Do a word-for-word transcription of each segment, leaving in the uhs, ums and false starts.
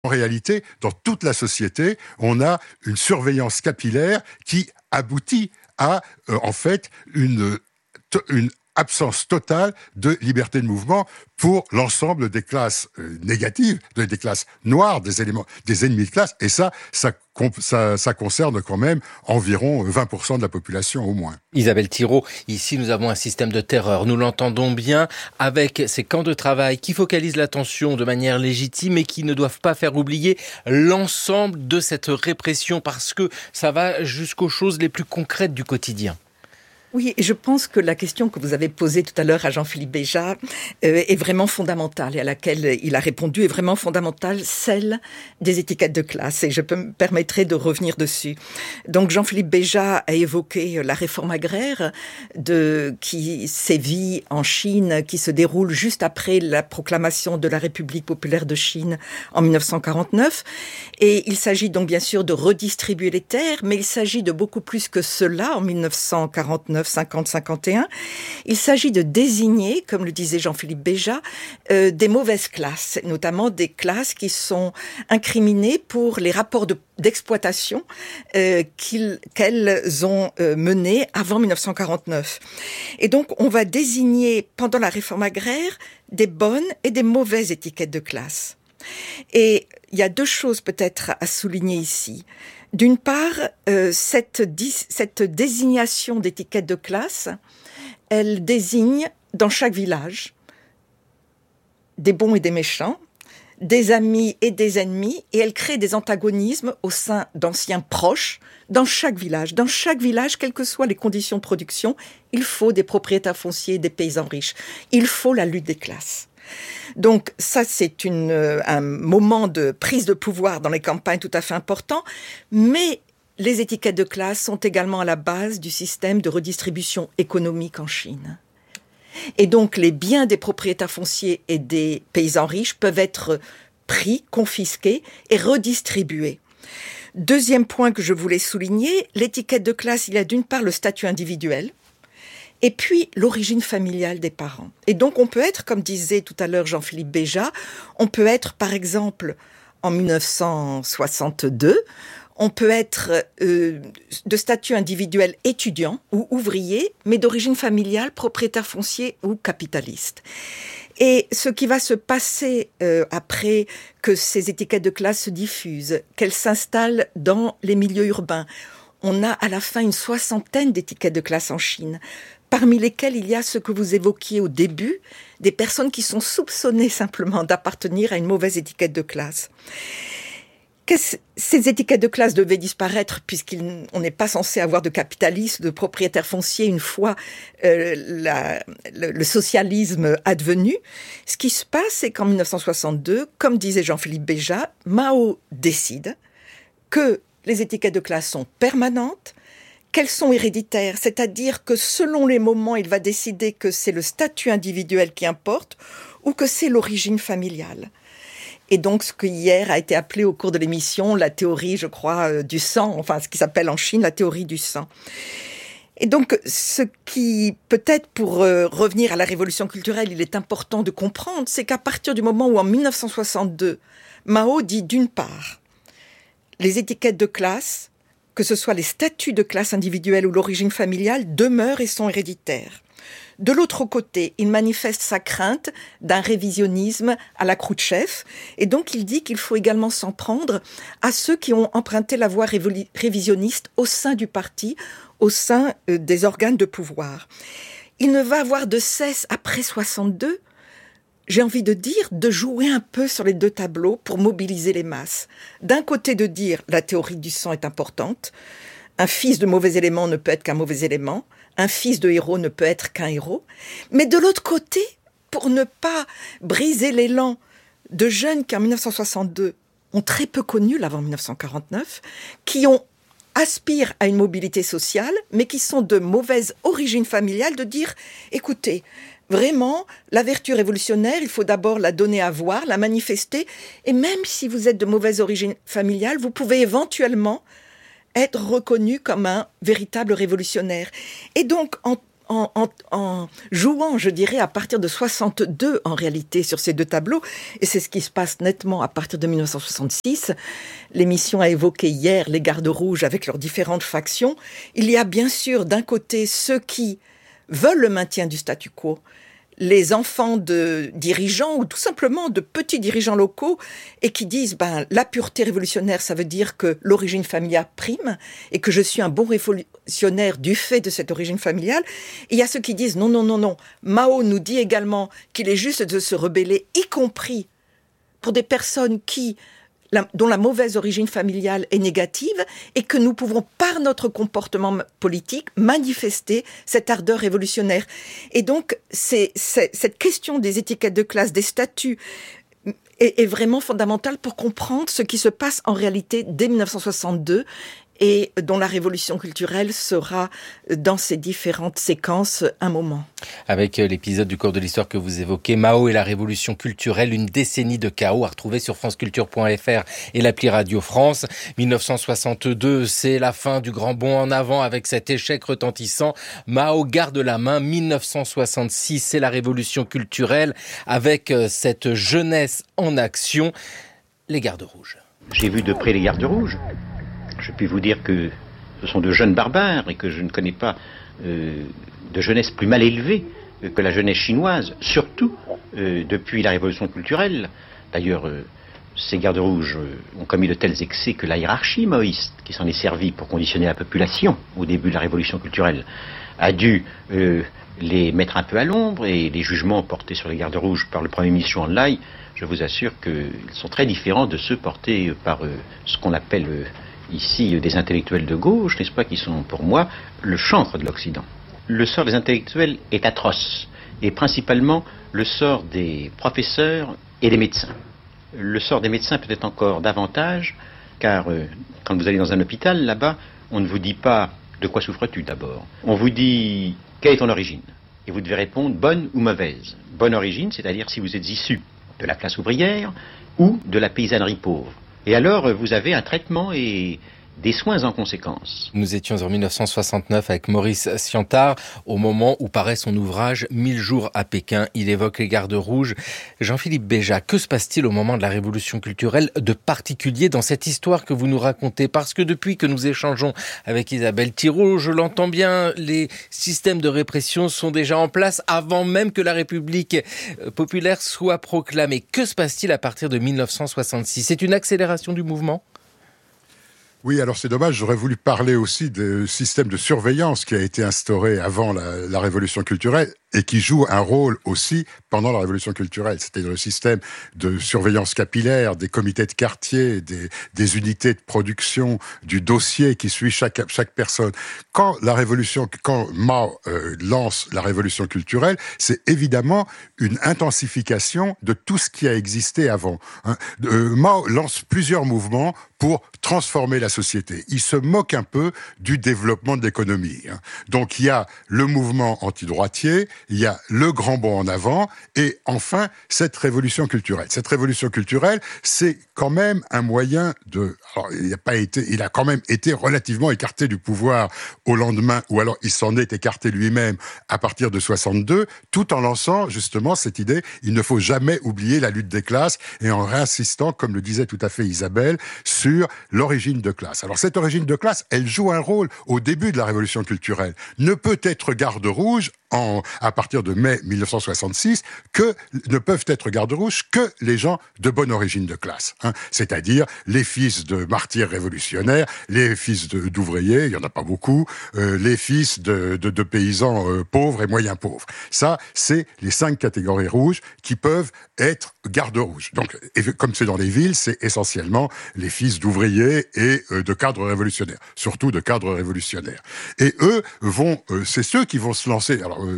En réalité, dans toute la société, on a une surveillance capillaire qui aboutit à, euh, en fait, une, une absence totale de liberté de mouvement pour l'ensemble des classes euh, négatives, des classes noires, des éléments, des ennemis de classe. Et ça, ça, ça, ça concerne quand même environ vingt pour cent de la population au moins. Isabelle Thirault, ici nous avons un système de terreur. Nous l'entendons bien avec ces camps de travail qui focalisent l'attention de manière légitime et qui ne doivent pas faire oublier l'ensemble de cette répression parce que ça va jusqu'aux choses les plus concrètes du quotidien. Oui, et je pense que la question que vous avez posée tout à l'heure à Jean-Philippe Béja euh, est vraiment fondamentale et à laquelle il a répondu est vraiment fondamentale, celle des étiquettes de classe. Et je peux me permettrai de revenir dessus. Donc Jean-Philippe Béja a évoqué la réforme agraire de, qui sévit en Chine, qui se déroule juste après la proclamation de la République populaire de Chine en dix-neuf cent quarante-neuf. Et il s'agit donc bien sûr de redistribuer les terres, mais il s'agit de beaucoup plus que cela en dix-neuf cent quarante-neuf. cinquante cinquante et un, il s'agit de désigner, comme le disait Jean-Philippe Béja, euh, des mauvaises classes, notamment des classes qui sont incriminées pour les rapports de, d'exploitation euh, qu'ils, qu'elles ont euh, menés avant dix-neuf cent quarante-neuf. Et donc, on va désigner, pendant la réforme agraire, des bonnes et des mauvaises étiquettes de classe. Et il y a deux choses peut-être à souligner ici. D'une part, euh, cette, dis- cette désignation d'étiquette de classe, elle désigne dans chaque village des bons et des méchants, des amis et des ennemis, et elle crée des antagonismes au sein d'anciens proches dans chaque village. Dans chaque village, quelles que soient les conditions de production, il faut des propriétaires fonciers et des paysans riches. Il faut la lutte des classes. Donc ça, c'est une, un moment de prise de pouvoir dans les campagnes tout à fait important, mais les étiquettes de classe sont également à la base du système de redistribution économique en Chine. Et donc les biens des propriétaires fonciers et des paysans riches peuvent être pris, confisqués et redistribués. Deuxième point que je voulais souligner, l'étiquette de classe, il y a d'une part le statut individuel, et puis l'origine familiale des parents. Et donc on peut être, comme disait tout à l'heure Jean-Philippe Béja, on peut être par exemple en dix-neuf cent soixante-deux, on peut être euh, de statut individuel étudiant ou ouvrier, mais d'origine familiale, propriétaire foncier ou capitaliste. Et ce qui va se passer euh, après que ces étiquettes de classe se diffusent, qu'elles s'installent dans les milieux urbains, on a à la fin une soixantaine d'étiquettes de classe en Chine, parmi lesquelles il y a ce que vous évoquiez au début, des personnes qui sont soupçonnées simplement d'appartenir à une mauvaise étiquette de classe. Qu'est-ce, ces étiquettes de classe devaient disparaître puisqu'on n'est pas censé avoir de capitalistes, de propriétaires fonciers une fois euh, la, le, le socialisme advenu. Ce qui se passe, c'est qu'en dix-neuf cent soixante-deux, comme disait Jean-Philippe Béja, Mao décide que les étiquettes de classe sont permanentes, qu'elles sont héréditaires, c'est-à-dire que selon les moments, il va décider que c'est le statut individuel qui importe ou que c'est l'origine familiale. Et donc, ce qui hier a été appelé au cours de l'émission la théorie, je crois, du sang, enfin ce qui s'appelle en Chine la théorie du sang. Et donc, ce qui, peut-être pour euh, revenir à la révolution culturelle, il est important de comprendre, c'est qu'à partir du moment où en dix-neuf cent soixante-deux, Mao dit d'une part, les étiquettes de classe, que ce soit les statuts de classe individuelle ou l'origine familiale, demeurent et sont héréditaires. De l'autre côté, il manifeste sa crainte d'un révisionnisme à la Khrouchtchev, et donc il dit qu'il faut également s'en prendre à ceux qui ont emprunté la voie révoli- révisionniste au sein du parti, au sein euh, des organes de pouvoir. Il ne va avoir de cesse, après soixante-deux, j'ai envie de dire, de jouer un peu sur les deux tableaux pour mobiliser les masses. D'un côté, de dire la théorie du sang est importante, un fils de mauvais élément ne peut être qu'un mauvais élément, un fils de héros ne peut être qu'un héros, mais de l'autre côté, pour ne pas briser l'élan de jeunes qui en dix-neuf cent soixante-deux ont très peu connu l'avant dix-neuf cent quarante-neuf, qui ont aspirent à une mobilité sociale, mais qui sont de mauvaise origine familiale, de dire, écoutez, vraiment, la vertu révolutionnaire, il faut d'abord la donner à voir, la manifester, et même si vous êtes de mauvaise origine familiale, vous pouvez éventuellement être reconnu comme un véritable révolutionnaire. Et donc, en, en, en, en jouant, je dirais, à partir de soixante-deux, en réalité, sur ces deux tableaux. Et c'est ce qui se passe nettement à partir de dix-neuf cent soixante-six. L'émission a évoqué hier les gardes rouges avec leurs différentes factions. Il y a bien sûr, d'un côté, ceux qui veulent le maintien du statu quo, les enfants de dirigeants ou tout simplement de petits dirigeants locaux et qui disent ben, la pureté révolutionnaire, ça veut dire que l'origine familiale prime et que je suis un bon révolutionnaire du fait de cette origine familiale. Et il y a ceux qui disent non, non, non, non. Mao nous dit également qu'il est juste de se rebeller, y compris pour des personnes qui... La, dont la mauvaise origine familiale est négative et que nous pouvons, par notre comportement politique, manifester cette ardeur révolutionnaire. Et donc, c'est, c'est, cette question des étiquettes de classe, des statuts, est, est vraiment fondamentale pour comprendre ce qui se passe en réalité dès dix-neuf cent soixante-deux et dont la révolution culturelle sera, dans ses différentes séquences, un moment. Avec l'épisode du cours de l'histoire que vous évoquez, Mao et la révolution culturelle, une décennie de chaos, à retrouver sur franceculture point f r et l'appli Radio France. dix-neuf cent soixante-deux, c'est la fin du grand bond en avant avec cet échec retentissant. Mao garde la main. dix-neuf cent soixante-six, c'est la révolution culturelle avec cette jeunesse en action, les gardes rouges. J'ai vu de près les gardes rouges. Je puis vous dire que ce sont de jeunes barbares et que je ne connais pas euh, de jeunesse plus mal élevée que la jeunesse chinoise, surtout euh, depuis la révolution culturelle. D'ailleurs, euh, ces gardes rouges euh, ont commis de tels excès que la hiérarchie maoïste, qui s'en est servie pour conditionner la population au début de la révolution culturelle, a dû euh, les mettre un peu à l'ombre, et les jugements portés sur les gardes rouges par le premier ministre Zhou Enlai, je vous assure qu'ils sont très différents de ceux portés par euh, ce qu'on appelle... Euh, ici des intellectuels de gauche, n'est-ce pas, qui sont pour moi le chantre de l'Occident. Le sort des intellectuels est atroce, et principalement le sort des professeurs et des médecins. Le sort des médecins peut-être encore davantage, car euh, quand vous allez dans un hôpital, là-bas, on ne vous dit pas de quoi souffres-tu d'abord. On vous dit quelle est ton origine, et vous devez répondre bonne ou mauvaise. Bonne origine, c'est-à-dire si vous êtes issu de la classe ouvrière ou de la paysannerie pauvre. Et alors, vous avez un traitement et des soins en conséquence. Nous étions en dix-neuf cent soixante-neuf avec Maurice Siantard, au moment où paraît son ouvrage « Mille jours à Pékin ». Il évoque les gardes rouges. Jean-Philippe Béja, que se passe-t-il au moment de la révolution culturelle de particulier dans cette histoire que vous nous racontez? Parce que depuis que nous échangeons avec Isabelle Thirault, je l'entends bien, les systèmes de répression sont déjà en place avant même que la République populaire soit proclamée. Que se passe-t-il à partir de dix-neuf cent soixante-six? C'est une accélération du mouvement? Oui, alors c'est dommage, j'aurais voulu parler aussi du système de surveillance qui a été instauré avant la, la révolution culturelle et qui joue un rôle aussi pendant la révolution culturelle. C'était le système de surveillance capillaire, des comités de quartier, des, des unités de production, du dossier qui suit chaque, chaque personne. Quand la révolution, quand Mao euh, lance la révolution culturelle, c'est évidemment une intensification de tout ce qui a existé avant. Hein. Euh, Mao lance plusieurs mouvements pour transformer la société. Il se moque un peu du développement de l'économie. Hein. Donc il y a le mouvement antidroitier, il y a le grand bond en avant, et enfin, cette révolution culturelle. Cette révolution culturelle, c'est quand même un moyen de... Alors, il a pas été, il a quand même été relativement écarté du pouvoir au lendemain, ou alors il s'en est écarté lui-même à partir de soixante-deux, tout en lançant justement cette idée, il ne faut jamais oublier la lutte des classes, et en réinsistant, comme le disait tout à fait Isabelle, sur l'origine de classe. Alors cette origine de classe, elle joue un rôle au début de la révolution culturelle. Ne peut être garde rouge En, à partir de mai mille neuf cent soixante-six, que ne peuvent être garde rouges que les gens de bonne origine de classe, hein, c'est-à-dire les fils de martyrs révolutionnaires, les fils de, d'ouvriers, il y en a pas beaucoup, euh, les fils de, de, de paysans euh, pauvres et moyens pauvres. Ça, c'est les cinq catégories rouges qui peuvent être garde rouges. Donc, et, comme c'est dans les villes, c'est essentiellement les fils d'ouvriers et euh, de cadres révolutionnaires, surtout de cadres révolutionnaires. Et eux vont, euh, c'est ceux qui vont se lancer. Alors, Maurice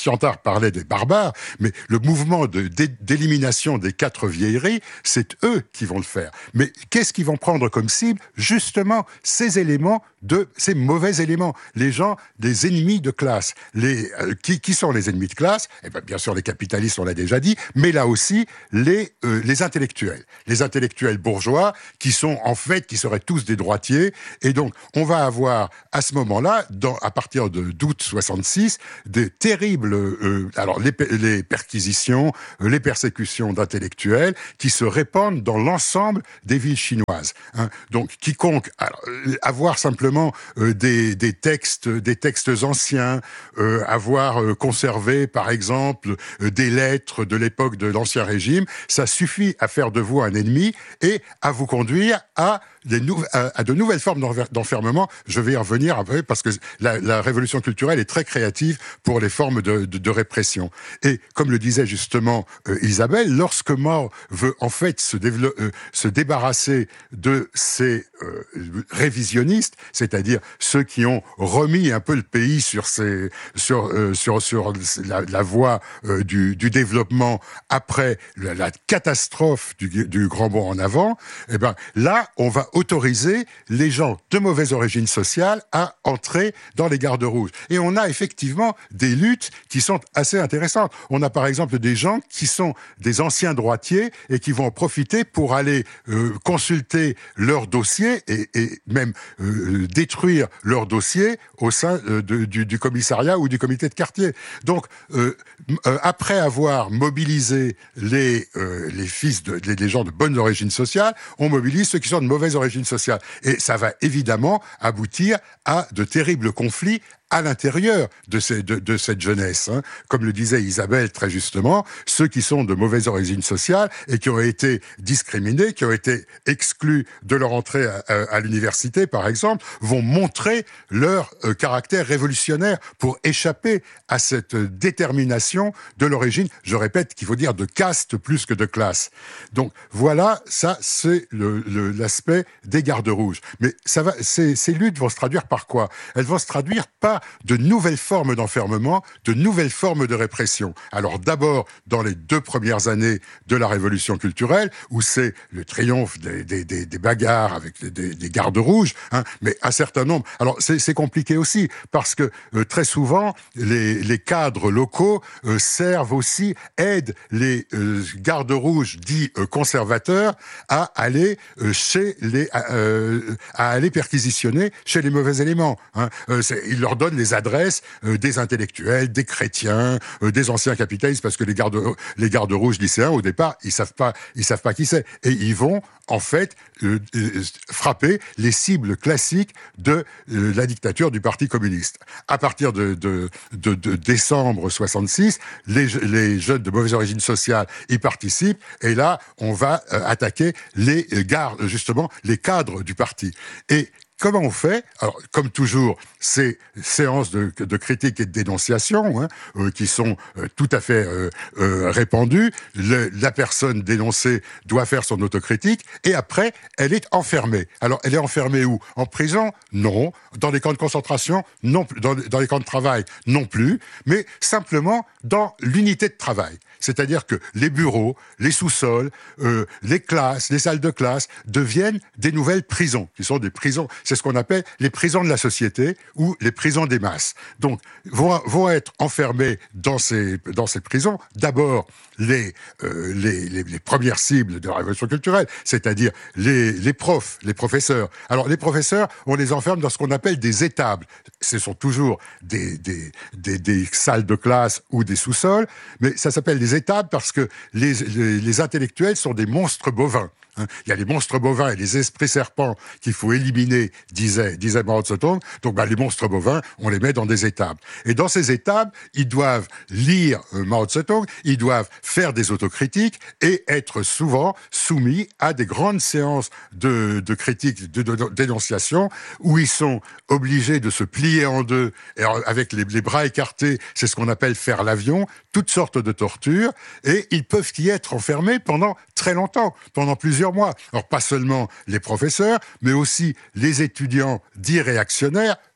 Siantard parlait des barbares, mais le mouvement de, d'élimination des quatre vieilleries, c'est eux qui vont le faire. Mais qu'est-ce qu'ils vont prendre comme cible ? Justement, ces éléments, de, ces mauvais éléments. Les gens, des ennemis de classe. Les, euh, qui, qui sont les ennemis de classe ? Eh bien, bien sûr, les capitalistes, on l'a déjà dit, mais là aussi, les, euh, les intellectuels. Les intellectuels bourgeois, qui sont, en fait, qui seraient tous des droitiers. Et donc, on va avoir, à ce moment-là, dans, à partir de, d'août soixante-six, des terribles, euh, alors, les, les perquisitions, euh, les persécutions d'intellectuels, qui se répandent dans l'ensemble des villes chinoises. Hein. Donc, quiconque, alors, avoir simplement euh, des, des textes, des textes anciens, euh, avoir euh, conservé, par exemple, euh, des lettres de l'époque de l'Ancien Régime, ça suffit à faire de vous un ennemi et à vous conduire à Des nou- à, à de nouvelles formes d'enfermement. Je vais y revenir après parce que la, la révolution culturelle est très créative pour les formes de, de, de répression. Et comme le disait justement euh, Isabelle, lorsque Mao veut en fait se, dévelop- euh, se débarrasser de ces euh, révisionnistes, c'est-à-dire ceux qui ont remis un peu le pays sur, ses, sur, euh, sur, sur la, la voie euh, du, du développement après la, la catastrophe du, du grand bond en avant, eh ben là, on va autoriser les gens de mauvaise origine sociale à entrer dans les gardes rouges. Et on a effectivement des luttes qui sont assez intéressantes. On a par exemple des gens qui sont des anciens droitiers et qui vont en profiter pour aller euh, consulter leur dossier et, et même euh, détruire leur dossier au sein euh, de, du, du commissariat ou du comité de quartier. Donc, euh, euh, après avoir mobilisé les, euh, les fils, de, les, les gens de bonne origine sociale, on mobilise ceux qui sont de mauvaise origine sociale. Et ça va évidemment aboutir à de terribles conflits à l'intérieur de, ces, de, de cette jeunesse. Hein. Comme le disait Isabelle très justement, ceux qui sont de mauvaise origine sociale et qui ont été discriminés, qui ont été exclus de leur entrée à, à, à l'université, par exemple, vont montrer leur euh, caractère révolutionnaire pour échapper à cette détermination de l'origine. Je répète qu'il faut dire de caste plus que de classe. Donc voilà, ça c'est le, le, l'aspect des gardes rouges. Mais ça va, ces, ces luttes vont se traduire par quoi ? Elles vont se traduire par de nouvelles formes d'enfermement, de nouvelles formes de répression. Alors d'abord, dans les deux premières années de la Révolution culturelle, où c'est le triomphe des, des, des, des bagarres avec des, des gardes rouges, hein, mais un certain nombre... Alors c'est, c'est compliqué aussi, parce que euh, très souvent, les, les cadres locaux euh, servent aussi, aident les euh, gardes rouges dits euh, conservateurs à aller euh, chez les... Euh, à aller perquisitionner chez les mauvais éléments. Hein. Euh, c'est, ils leur donnent les adresses euh, des intellectuels, des chrétiens, euh, des anciens capitalistes, parce que les gardes, les gardes rouges lycéens, au départ, ils savent pas, ils savent pas qui c'est. Et ils vont, en fait, euh, euh, frapper les cibles classiques de euh, la dictature du Parti communiste. À partir de, de, de, de décembre soixante-six, les, les jeunes de mauvaise origine sociale y participent, et là, on va euh, attaquer les gardes, justement, les cadres du parti. Et comment on fait ? Alors, comme toujours, ces séances de, de critique et de dénonciation, hein, euh, qui sont euh, tout à fait euh, euh, répandues. Le, la personne dénoncée doit faire son autocritique, et après, elle est enfermée. Alors, elle est enfermée où ? En prison ? Non. Dans les camps de concentration ? Non. Dans, dans les camps de travail ? Non plus. Mais simplement dans l'unité de travail. C'est-à-dire que les bureaux, les sous-sols, euh, les classes, les salles de classe deviennent des nouvelles prisons, qui sont des prisons, c'est ce qu'on appelle les prisons de la société ou les prisons des masses. Donc, vont, vont être enfermés dans ces, dans ces prisons, d'abord les, euh, les, les, les premières cibles de la révolution culturelle, c'est-à-dire les, les profs, les professeurs. Alors, les professeurs, on les enferme dans ce qu'on appelle des étables. Ce sont toujours des, des, des, des salles de classe ou des sous-sols, mais ça s'appelle des étables parce que les, les, les intellectuels sont des monstres bovins. Hein. Il y a les monstres bovins et les esprits serpents qu'il faut éliminer, disait, disait Mao Tse-tung. Donc, bah, les monstres bovins, on les met dans des étables. Et dans ces étables, ils doivent lire euh, Mao Tse-tung, ils doivent faire des autocritiques et être souvent soumis à des grandes séances de, de critiques, de, de, de dénonciation, où ils sont obligés de se plier en deux, et avec les, les bras écartés, c'est ce qu'on appelle faire l'avion, toutes sortes de tortures, et ils peuvent y être enfermés pendant très longtemps, pendant plusieurs mois. Alors, pas seulement les professeurs, mais aussi les étudiants dits réactionnaires,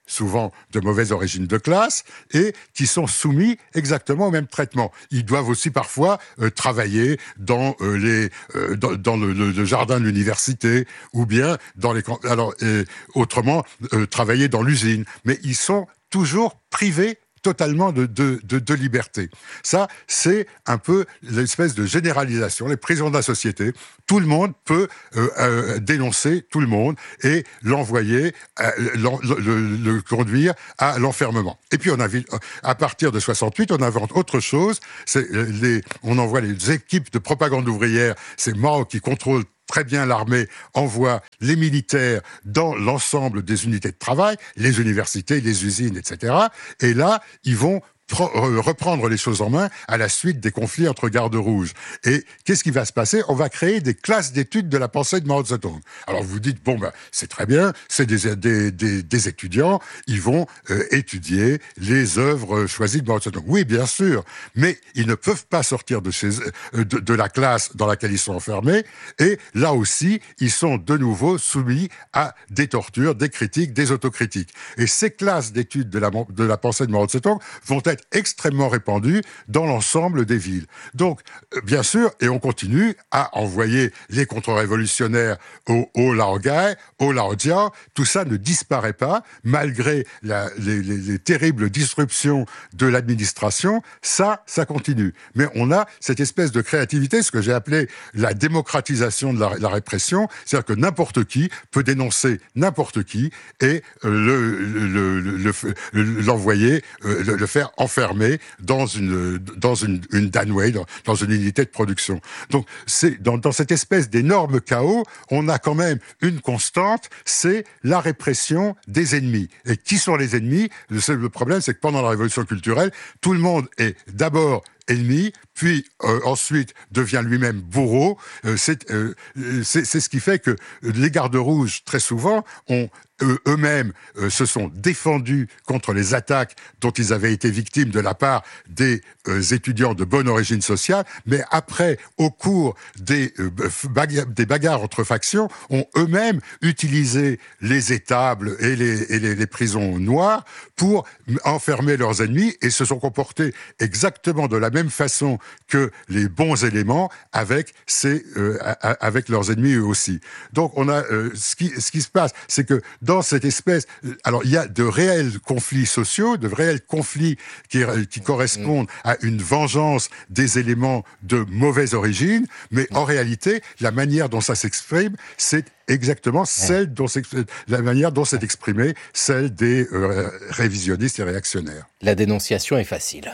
souvent de mauvaise origine de classe, et qui sont soumis exactement au même traitement. Ils doivent aussi parfois euh, travailler dans euh, les euh, dans, dans le, le, le jardin de l'université, ou bien dans les alors euh, autrement euh, travailler dans l'usine, mais ils sont toujours privés totalement de, de, de, de liberté. Ça, c'est un peu l'espèce de généralisation, les prisons de la société. Tout le monde peut euh, euh, dénoncer tout le monde et l'envoyer, euh, le, le, le conduire à l'enfermement. Et puis, on a, à partir de soixante-huit, on invente autre chose. C'est les, on envoie les équipes de propagande ouvrière, c'est Mao qui contrôle très bien l'armée, envoie les militaires dans l'ensemble des unités de travail, les universités, les usines, et cetera. Et là, ils vont reprendre les choses en main à la suite des conflits entre gardes rouges. Et qu'est-ce qui va se passer ? On va créer des classes d'études de la pensée de Mao Zedong. Alors vous dites, bon, ben, c'est très bien, c'est des, des, des, des étudiants, ils vont euh, étudier les œuvres choisies de Mao Zedong. Oui, bien sûr, mais ils ne peuvent pas sortir de, chez, de, de la classe dans laquelle ils sont enfermés, et là aussi, ils sont de nouveau soumis à des tortures, des critiques, des autocritiques. Et ces classes d'études de la, de la pensée de Mao Zedong vont être extrêmement répandu dans l'ensemble des villes. Donc, bien sûr, et on continue à envoyer les contre-révolutionnaires au, au Laogai, au Laojiao. Tout ça ne disparaît pas, malgré la, les, les, les terribles disruptions de l'administration. Ça, ça continue. Mais on a cette espèce de créativité, ce que j'ai appelé la démocratisation de la, la répression, c'est-à-dire que n'importe qui peut dénoncer n'importe qui et le, le, le, le, l'envoyer, le, le faire enfermé dans une dans une, une Danway, dans, dans une unité de production. Donc c'est dans, dans cette espèce d'énorme chaos, on a quand même une constante, c'est la répression des ennemis. Et qui sont les ennemis ? Le seul problème, c'est que pendant la révolution culturelle, tout le monde est d'abord ennemi, puis euh, ensuite devient lui-même bourreau. Euh, c'est, euh, c'est, c'est ce qui fait que les gardes rouges, très souvent, ont eux, eux-mêmes euh, se sont défendus contre les attaques dont ils avaient été victimes de la part des euh, étudiants de bonne origine sociale, mais après, au cours des, euh, bagarres, des bagarres entre factions, ont eux-mêmes utilisé les étables et les, et les, les prisons noires pour enfermer leurs ennemis et se sont comportés exactement de la même même façon que les bons éléments avec ces, euh, avec leurs ennemis eux aussi. Donc on a euh, ce qui ce qui se passe, c'est que dans cette espèce, alors il y a de réels conflits sociaux, de réels conflits qui qui correspondent à une vengeance des éléments de mauvaise origine, mais en réalité la manière dont ça s'exprime, c'est exactement celle dont la manière dont c'est exprimé, celle des euh, révisionnistes et réactionnaires. La dénonciation est facile.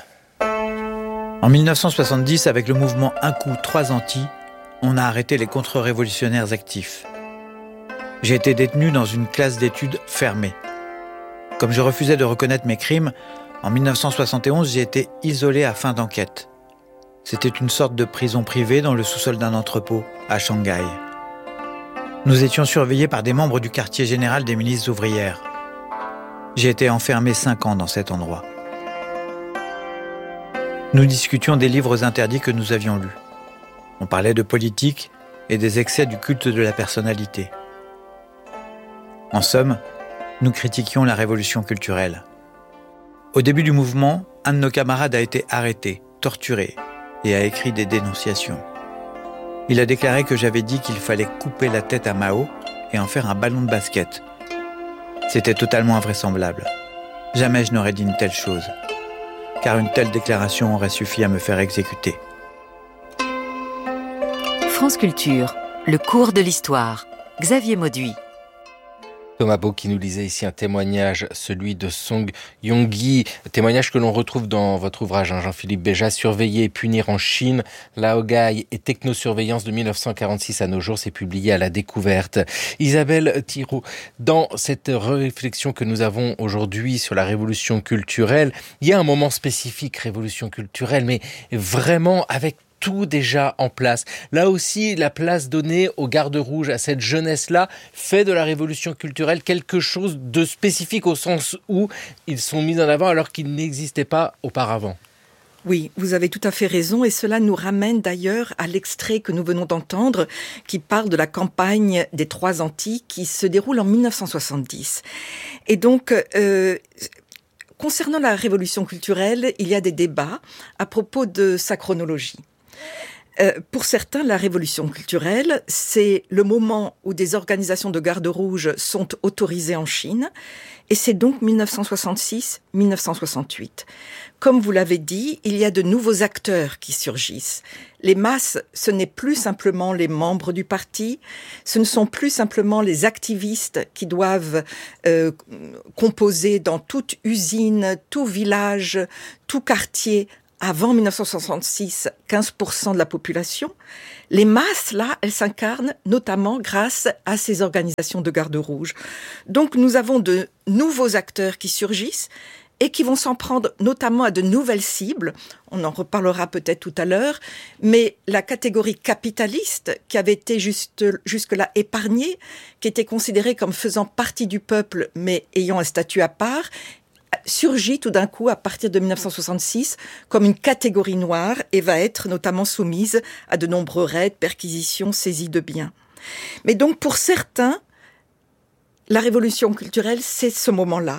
En mille neuf cent soixante-dix, avec le mouvement Un coup, trois anti, on a arrêté les contre-révolutionnaires actifs. J'ai été détenu dans une classe d'études fermée. Comme je refusais de reconnaître mes crimes, en mille neuf cent soixante et onze, j'ai été isolé à fin d'enquête. C'était une sorte de prison privée dans le sous-sol d'un entrepôt, à Shanghai. Nous étions surveillés par des membres du quartier général des milices ouvrières. J'ai été enfermé cinq ans dans cet endroit. Nous discutions des livres interdits que nous avions lus. On parlait de politique et des excès du culte de la personnalité. En somme, nous critiquions la révolution culturelle. Au début du mouvement, un de nos camarades a été arrêté, torturé et a écrit des dénonciations. Il a déclaré que j'avais dit qu'il fallait couper la tête à Mao et en faire un ballon de basket. C'était totalement invraisemblable. Jamais je n'aurais dit une telle chose. Car une telle déclaration aurait suffi à me faire exécuter. France Culture, le cours de l'histoire. Xavier Mauduit. Thomas Beau qui nous lisait ici un témoignage, celui de Song Yong-gi, témoignage que l'on retrouve dans votre ouvrage, hein, Jean-Philippe Béjat, Surveiller et punir en Chine, Laogai et technosurveillance de mille neuf cent quarante-six à nos jours, c'est publié à La Découverte. Isabelle Thiraud, dans cette réflexion que nous avons aujourd'hui sur la révolution culturelle, il y a un moment spécifique, révolution culturelle, mais vraiment avec tout déjà en place. Là aussi, la place donnée aux gardes rouges, à cette jeunesse-là, fait de la révolution culturelle quelque chose de spécifique au sens où ils sont mis en avant alors qu'ils n'existaient pas auparavant. Oui, vous avez tout à fait raison et cela nous ramène d'ailleurs à l'extrait que nous venons d'entendre qui parle de la campagne des Trois Antilles qui se déroule en mille neuf cent soixante-dix. Et donc, euh, concernant la révolution culturelle, il y a des débats à propos de sa chronologie. Euh, pour certains, la révolution culturelle, c'est le moment où des organisations de garde rouge sont autorisées en Chine, et c'est donc mille neuf cent soixante-six mille neuf cent soixante-huit. Comme vous l'avez dit, il y a de nouveaux acteurs qui surgissent. Les masses, ce n'est plus simplement les membres du parti, ce ne sont plus simplement les activistes qui doivent euh, composer dans toute usine, tout village, tout quartier. Avant mille neuf cent soixante-six, quinze pour cent de la population. Les masses, là, elles s'incarnent notamment grâce à ces organisations de garde rouge. Donc nous avons de nouveaux acteurs qui surgissent et qui vont s'en prendre notamment à de nouvelles cibles. On en reparlera peut-être tout à l'heure. Mais la catégorie capitaliste, qui avait été juste, jusque-là épargnée, qui était considérée comme faisant partie du peuple mais ayant un statut à part, surgit tout d'un coup à partir de mille neuf cent soixante-six comme une catégorie noire et va être notamment soumise à de nombreux raids, perquisitions, saisies de biens. Mais donc pour certains, la révolution culturelle, c'est ce moment-là.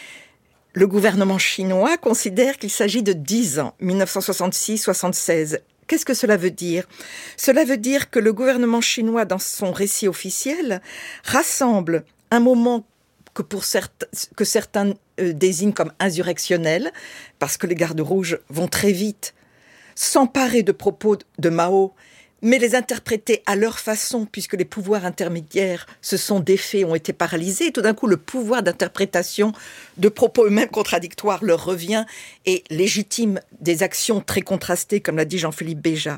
Le gouvernement chinois considère qu'il s'agit de dix ans, mille neuf cent soixante-six soixante-seize. Qu'est-ce que cela veut dire ? Cela veut dire que le gouvernement chinois, dans son récit officiel, rassemble un moment que pour certains, que certains euh, désignent comme insurrectionnel, parce que les gardes rouges vont très vite s'emparer de propos de Mao, mais les interpréter à leur façon, puisque les pouvoirs intermédiaires se sont défaits, ont été paralysés. Et tout d'un coup, le pouvoir d'interprétation de propos eux-mêmes contradictoires leur revient et légitime des actions très contrastées, comme l'a dit Jean-Philippe Béja.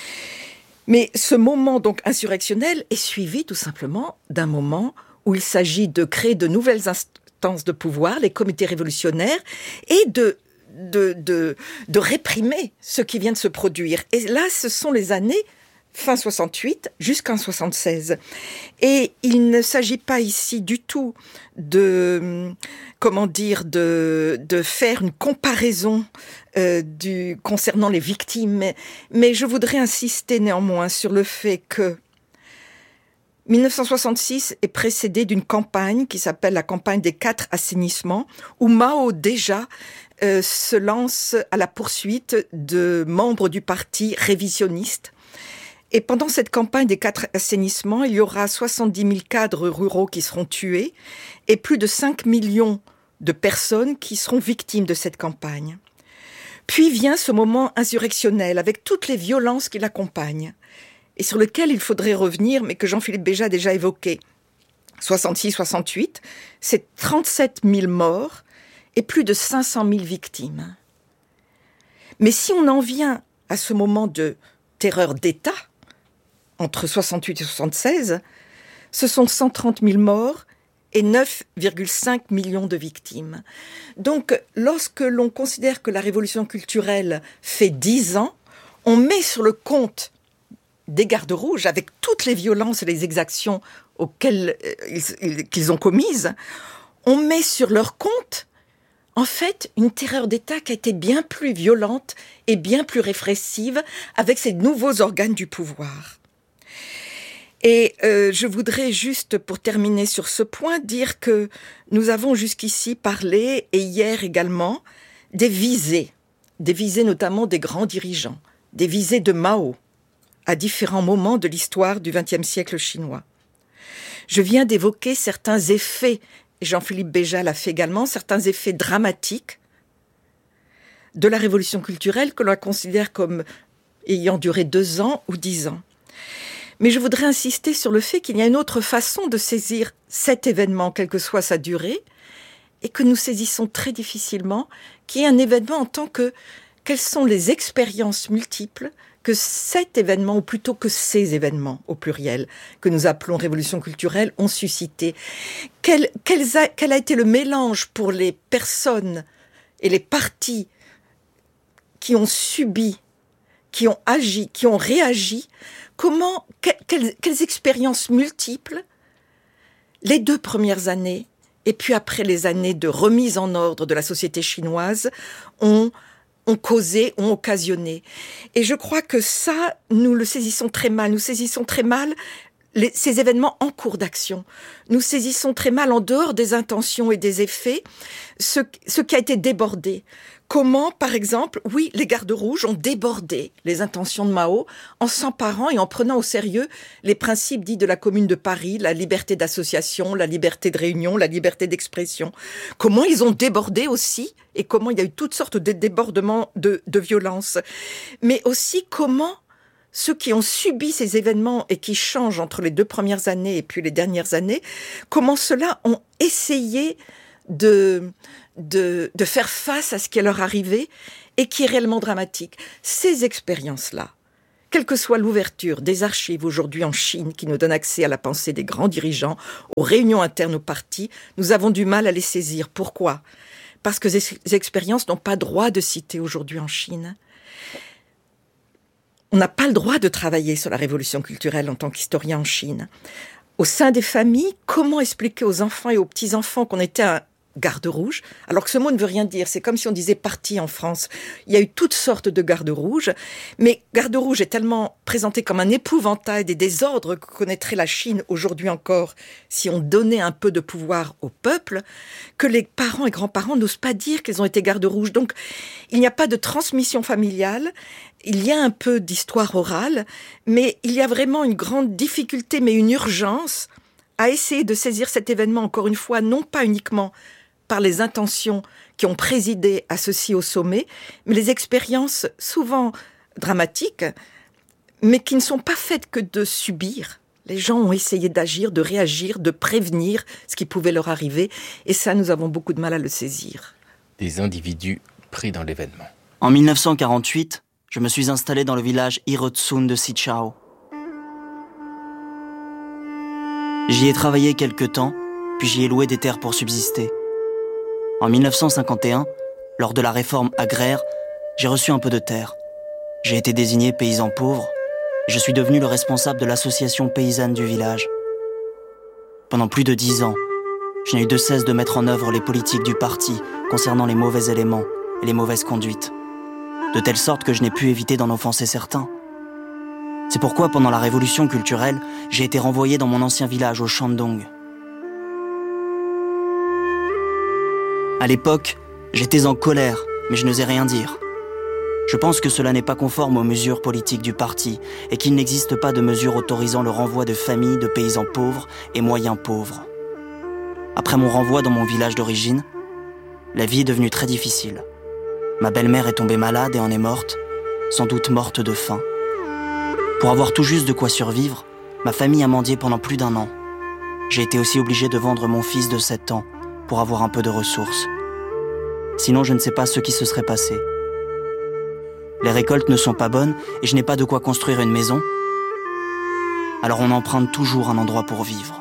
Mais ce moment donc insurrectionnel est suivi tout simplement d'un moment où il s'agit de créer de nouvelles instances de pouvoir, les comités révolutionnaires, et de, de, de, de réprimer ce qui vient de se produire. Et là, ce sont les années fin soixante-huit jusqu'en soixante-seize. Et il ne s'agit pas ici du tout de, comment dire, de, de faire une comparaison euh, du, concernant les victimes, mais, mais je voudrais insister néanmoins sur le fait que mille neuf cent soixante-six est précédé d'une campagne qui s'appelle la campagne des quatre assainissements, où Mao déjà euh, se lance à la poursuite de membres du parti révisionniste. Et pendant cette campagne des quatre assainissements, il y aura soixante-dix mille cadres ruraux qui seront tués et plus de cinq millions de personnes qui seront victimes de cette campagne. Puis vient ce moment insurrectionnel avec toutes les violences qui l'accompagnent, et sur lequel il faudrait revenir, mais que Jean-Philippe Béja a déjà évoqué. soixante-six soixante-huit, c'est trente-sept mille morts et plus de cinq cent mille victimes. Mais si on en vient à ce moment de terreur d'État, entre soixante-huit et soixante-seize, ce sont cent trente mille morts et neuf virgule cinq millions de victimes. Donc, lorsque l'on considère que la révolution culturelle fait dix ans, on met sur le compte des gardes rouges, avec toutes les violences et les exactions auxquelles ils, qu'ils ont commises, on met sur leur compte, en fait, une terreur d'État qui a été bien plus violente et bien plus répressive avec ces nouveaux organes du pouvoir. Et euh, je voudrais juste, pour terminer sur ce point, dire que nous avons jusqu'ici parlé, et hier également, des visées, des visées notamment des grands dirigeants, des visées de Mao, à différents moments de l'histoire du vingtième siècle chinois. Je viens d'évoquer certains effets, et Jean-Philippe Béja l'a fait également, certains effets dramatiques de la révolution culturelle que l'on considère comme ayant duré deux ans ou dix ans. Mais je voudrais insister sur le fait qu'il y a une autre façon de saisir cet événement, quelle que soit sa durée, et que nous saisissons très difficilement, qui est un événement en tant que quelles sont les expériences multiples que cet événement, ou plutôt que ces événements, au pluriel, que nous appelons révolution culturelle, ont suscité. Quel, quel, a, quel a été le mélange pour les personnes et les partis qui ont subi, qui ont agi, qui ont réagi? Comment, que, quelles, quelles expériences multiples, les deux premières années, et puis après les années de remise en ordre de la société chinoise, ont ont causé, ont occasionné. Et je crois que ça, nous le saisissons très mal. Nous saisissons très mal les, ces événements en cours d'action. Nous saisissons très mal, en dehors des intentions et des effets, ce, ce qui a été débordé. Comment, par exemple, oui, les gardes rouges ont débordé les intentions de Mao en s'emparant et en prenant au sérieux les principes dits de la Commune de Paris, la liberté d'association, la liberté de réunion, la liberté d'expression. Comment ils ont débordé aussi, et comment il y a eu toutes sortes de débordements de, de violence. Mais aussi comment ceux qui ont subi ces événements et qui changent entre les deux premières années et puis les dernières années, comment ceux-là ont essayé de... De, de faire face à ce qui est leur arrivé et qui est réellement dramatique. Ces expériences-là, quelle que soit l'ouverture des archives aujourd'hui en Chine qui nous donne accès à la pensée des grands dirigeants, aux réunions internes au parti, nous avons du mal à les saisir. Pourquoi ? Parce que ces expériences n'ont pas droit de citer aujourd'hui en Chine. On n'a pas le droit de travailler sur la révolution culturelle en tant qu'historien en Chine. Au sein des familles, comment expliquer aux enfants et aux petits-enfants qu'on était un garde rouge, alors que ce mot ne veut rien dire. C'est comme si on disait parti en France. Il y a eu toutes sortes de gardes rouges, mais garde rouge est tellement présenté comme un épouvantail des désordres que connaîtrait la Chine aujourd'hui encore si on donnait un peu de pouvoir au peuple, que les parents et grands-parents n'osent pas dire qu'ils ont été gardes rouges. Donc, il n'y a pas de transmission familiale, il y a un peu d'histoire orale, mais il y a vraiment une grande difficulté, mais une urgence à essayer de saisir cet événement, encore une fois, non pas uniquement par les intentions qui ont présidé à ceci au sommet, mais les expériences souvent dramatiques, mais qui ne sont pas faites que de subir. Les gens ont essayé d'agir, de réagir, de prévenir ce qui pouvait leur arriver, et ça, nous avons beaucoup de mal à le saisir. Des individus pris dans l'événement. En mille neuf cent quarante-huit, je me suis installé dans le village Hirotsun de Sichao. J'y ai travaillé quelque temps, puis j'y ai loué des terres pour subsister. En mille neuf cent cinquante et un, lors de la réforme agraire, j'ai reçu un peu de terre. J'ai été désigné paysan pauvre, et je suis devenu le responsable de l'association paysanne du village. Pendant plus de dix ans, je n'ai eu de cesse de mettre en œuvre les politiques du parti concernant les mauvais éléments et les mauvaises conduites, de telle sorte que je n'ai pu éviter d'en offenser certains. C'est pourquoi, pendant la révolution culturelle, j'ai été renvoyé dans mon ancien village au Shandong. À l'époque, j'étais en colère, mais je n'osais rien dire. Je pense que cela n'est pas conforme aux mesures politiques du parti et qu'il n'existe pas de mesures autorisant le renvoi de familles de paysans pauvres et moyens pauvres. Après mon renvoi dans mon village d'origine, la vie est devenue très difficile. Ma belle-mère est tombée malade et en est morte, sans doute morte de faim. Pour avoir tout juste de quoi survivre, ma famille a mendié pendant plus d'un an. J'ai été aussi obligé de vendre mon fils de sept ans pour avoir un peu de ressources. Sinon, je ne sais pas ce qui se serait passé. Les récoltes ne sont pas bonnes et je n'ai pas de quoi construire une maison. Alors on emprunte toujours un endroit pour vivre.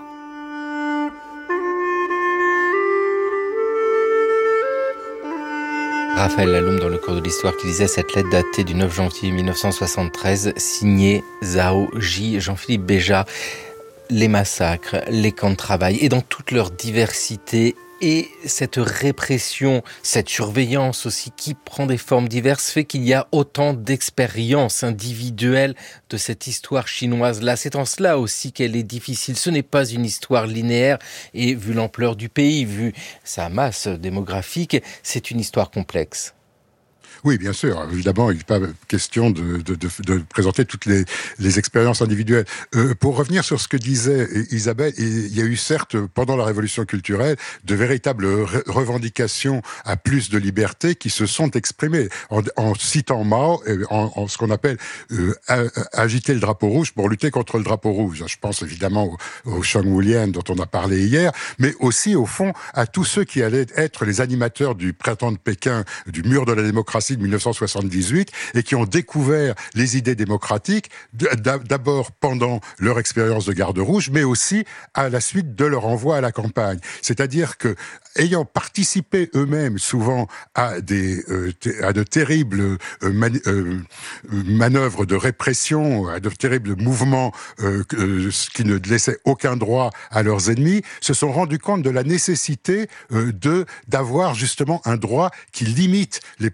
Raphaël Laloum, dans le cours de l'histoire, qui lisait cette lettre datée du neuf janvier mille neuf cent soixante-treize, signée Zhao Ji, Jean-Philippe Béjat. Les massacres, les camps de travail, et dans toute leur diversité, et cette répression, cette surveillance aussi, qui prend des formes diverses, fait qu'il y a autant d'expériences individuelles de cette histoire chinoise-là. C'est en cela aussi qu'elle est difficile. Ce n'est pas une histoire linéaire, et vu l'ampleur du pays, vu sa masse démographique, c'est une histoire complexe. Oui, bien sûr. Évidemment, il n'est pas question de, de, de, de présenter toutes les, les expériences individuelles. Euh, pour revenir sur ce que disait Isabelle, il y a eu certes, pendant la Révolution culturelle, de véritables revendications à plus de liberté qui se sont exprimées. En, en citant Mao, en, en ce qu'on appelle euh, agiter le drapeau rouge pour lutter contre le drapeau rouge. Je pense évidemment au, au Shang Wulian dont on a parlé hier, mais aussi, au fond, à tous ceux qui allaient être les animateurs du printemps de Pékin, du mur de la démocratie de mille neuf cent soixante-dix-huit et qui ont découvert les idées démocratiques d'abord pendant leur expérience de garde rouge, mais aussi à la suite de leur envoi à la campagne. C'est-à-dire que, ayant participé eux-mêmes souvent à des euh, à de terribles euh, man, euh, manœuvres de répression, à de terribles mouvements euh, euh, qui ne laissaient aucun droit à leurs ennemis, se sont rendus compte de la nécessité euh, de d'avoir justement un droit qui limite les possibilités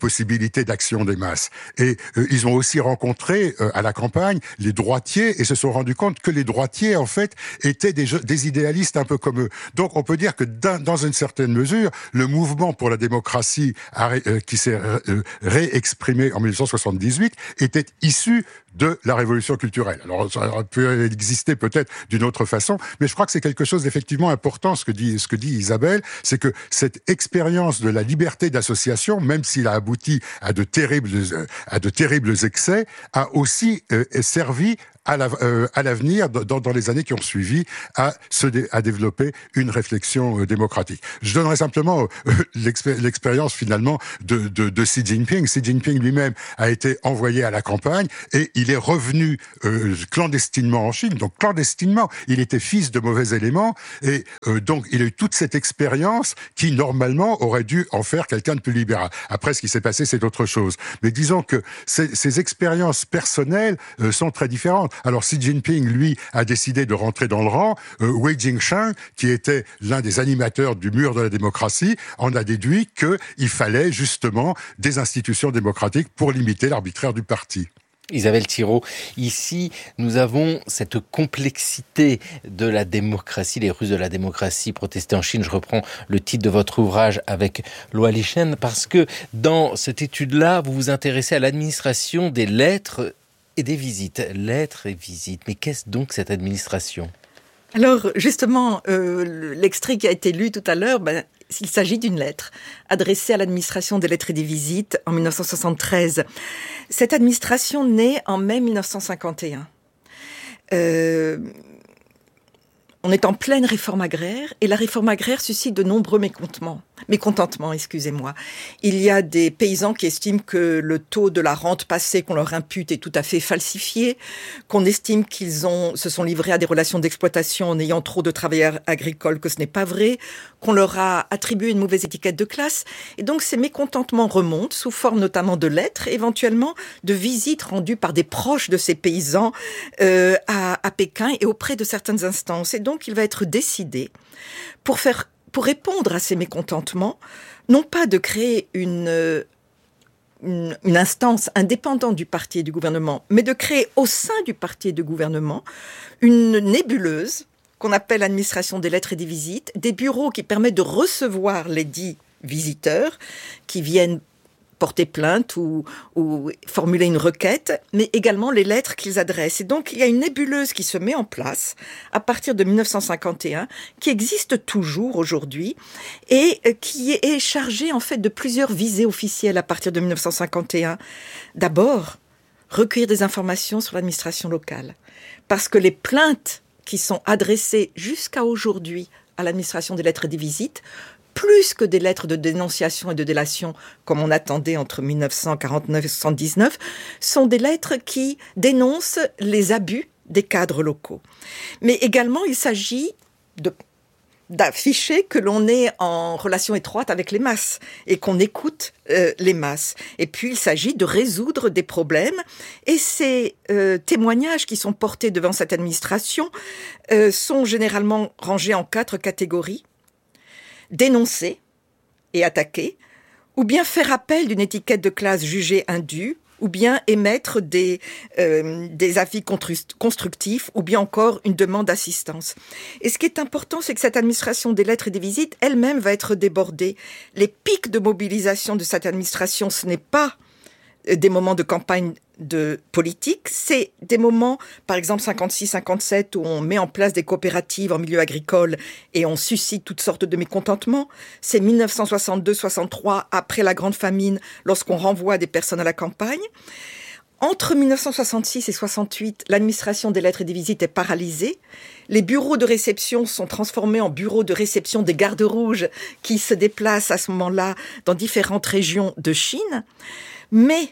possibilité d'action des masses. Et euh, ils ont aussi rencontré euh, à la campagne les droitiers et se sont rendus compte que les droitiers, en fait, étaient des, des idéalistes un peu comme eux. Donc on peut dire que dans une certaine mesure, le mouvement pour la démocratie a, euh, qui s'est euh, réexprimé en mille neuf cent soixante-dix-huit était issu de la révolution culturelle. Alors ça aurait pu exister peut-être d'une autre façon, mais je crois que c'est quelque chose d'effectivement important, ce que dit, ce que dit Isabelle, c'est que cette expérience de la liberté d'association, même s'il a abouti à de terribles, à de terribles excès, a aussi euh, servi à, la, euh, à l'avenir, dans, dans les années qui ont suivi, à, se dé, à développer une réflexion euh, démocratique. Je donnerai simplement euh, l'expé- l'expérience finalement de, de, de Xi Jinping. Xi Jinping lui-même a été envoyé à la campagne et il est revenu euh, clandestinement en Chine. Donc clandestinement, il était fils de mauvais éléments et euh, donc il a eu toute cette expérience qui normalement aurait dû en faire quelqu'un de plus libéral. Après, ce qui s'est passé, c'est autre chose. Mais disons que ces, ces expériences personnelles euh, sont très différentes. Alors Xi Jinping, lui, a décidé de rentrer dans le rang. Euh, Wei Jingsheng, qui était l'un des animateurs du mur de la démocratie, en a déduit qu'il fallait justement des institutions démocratiques pour limiter l'arbitraire du parti. Isabelle Thirault, ici, nous avons cette complexité de la démocratie, les Russes de la démocratie protestée en Chine. Je reprends le titre de votre ouvrage avec Loa Lichen, parce que dans cette étude-là, vous vous intéressez à l'administration des lettres et des visites. Lettres et visites. Mais qu'est-ce donc cette administration ? Alors, justement, euh, l'extrait qui a été lu tout à l'heure, ben, il s'agit d'une lettre adressée à l'administration des lettres et des visites en dix-neuf cent soixante-treize. Cette administration naît en mai dix-neuf cent cinquante et un. Euh, on est en pleine réforme agraire et la réforme agraire suscite de nombreux mécontentements. Mécontentement, excusez-moi. Il y a des paysans qui estiment que le taux de la rente passée qu'on leur impute est tout à fait falsifié, qu'on estime qu'ils ont, se sont livrés à des relations d'exploitation en ayant trop de travailleurs agricoles, que ce n'est pas vrai, qu'on leur a attribué une mauvaise étiquette de classe. Et donc ces mécontentements remontent sous forme notamment de lettres, éventuellement de visites rendues par des proches de ces paysans euh, à, à Pékin et auprès de certaines instances. Et donc il va être décidé pour faire pour répondre à ces mécontentements, non pas de créer une, une, une instance indépendante du parti et du gouvernement, mais de créer au sein du parti et du gouvernement une nébuleuse qu'on appelle administration des lettres et des visites, des bureaux qui permettent de recevoir les dits visiteurs qui viennent porter plainte ou, ou formuler une requête, mais également les lettres qu'ils adressent. Et donc, il y a une nébuleuse qui se met en place à partir de dix-neuf cent cinquante et un, qui existe toujours aujourd'hui et qui est chargée en fait de plusieurs visées officielles à partir de dix-neuf cent cinquante et un. D'abord, recueillir des informations sur l'administration locale. Parce que les plaintes qui sont adressées jusqu'à aujourd'hui à l'administration des lettres et des visites, plus que des lettres de dénonciation et de délation, comme on attendait entre dix-neuf cent quarante-neuf et soixante-dix-neuf, sont des lettres qui dénoncent les abus des cadres locaux. Mais également, il s'agit de, d'afficher que l'on est en relation étroite avec les masses et qu'on écoute euh, les masses. Et puis, il s'agit de résoudre des problèmes. Et ces euh, témoignages qui sont portés devant cette administration euh, sont généralement rangés en quatre catégories. Dénoncer et attaquer, ou bien faire appel d'une étiquette de classe jugée indue, ou bien émettre des, euh, des avis constructifs, ou bien encore une demande d'assistance. Et ce qui est important, c'est que cette administration des lettres et des visites, elle-même va être débordée. Les pics de mobilisation de cette administration, ce n'est pas des moments de campagne de politique, c'est des moments, par exemple cinquante-six cinquante-sept, où on met en place des coopératives en milieu agricole et on suscite toutes sortes de mécontentements. C'est dix-neuf cent soixante-deux soixante-trois, après la grande famine, lorsqu'on renvoie des personnes à la campagne. Entre dix-neuf cent soixante-six et soixante-huit, l'administration des lettres et des visites est paralysée. Les bureaux de réception sont transformés en bureaux de réception des gardes rouges qui se déplacent à ce moment-là dans différentes régions de Chine. Mais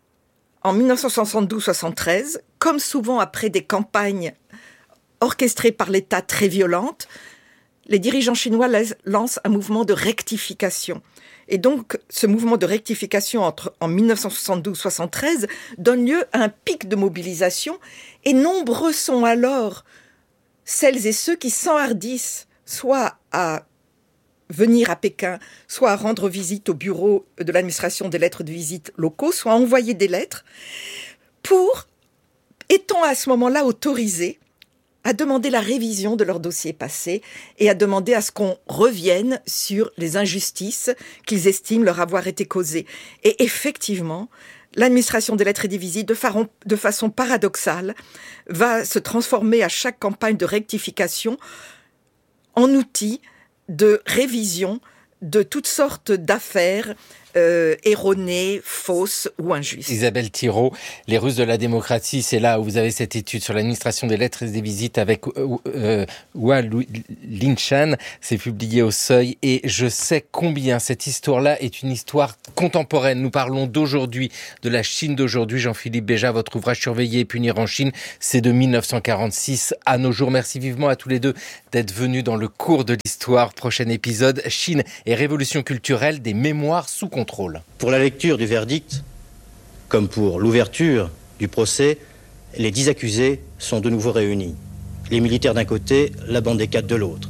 en dix-neuf cent soixante-douze soixante-treize, comme souvent après des campagnes orchestrées par l'État très violentes, les dirigeants chinois lancent un mouvement de rectification. Et donc, ce mouvement de rectification entre, en dix-neuf cent soixante-douze soixante-treize donne lieu à un pic de mobilisation. Et nombreux sont alors celles et ceux qui s'enhardissent soit à venir à Pékin, soit à rendre visite au bureau de l'administration des lettres de visite locaux, soit à envoyer des lettres, pour, étant à ce moment-là autorisés à demander la révision de leur dossier passé et à demander à ce qu'on revienne sur les injustices qu'ils estiment leur avoir été causées. Et effectivement, l'administration des lettres et des visites, de, faron, de façon paradoxale, va se transformer à chaque campagne de rectification en outil de révision de toutes sortes d'affaires euh, erronées, fausses ou injustes. Isabelle Thirault, les Russes de la démocratie, c'est là où vous avez cette étude sur l'administration des lettres et des visites avec euh, Hua Linshan. C'est publié au Seuil et je sais combien cette histoire-là est une histoire contemporaine. Nous parlons d'aujourd'hui, de la Chine d'aujourd'hui. Jean-Philippe Béja, votre ouvrage Surveiller et punir en Chine, c'est de mille neuf cent quarante-six à nos jours. Merci vivement à tous les deux d'être venus dans le cours de l'histoire. Prochain épisode, Chine et révolution culturelle des mémoires sous contrôle. Pour la lecture du verdict, comme pour l'ouverture du procès, les dix accusés sont de nouveau réunis. Les militaires d'un côté, la bande des quatre de l'autre.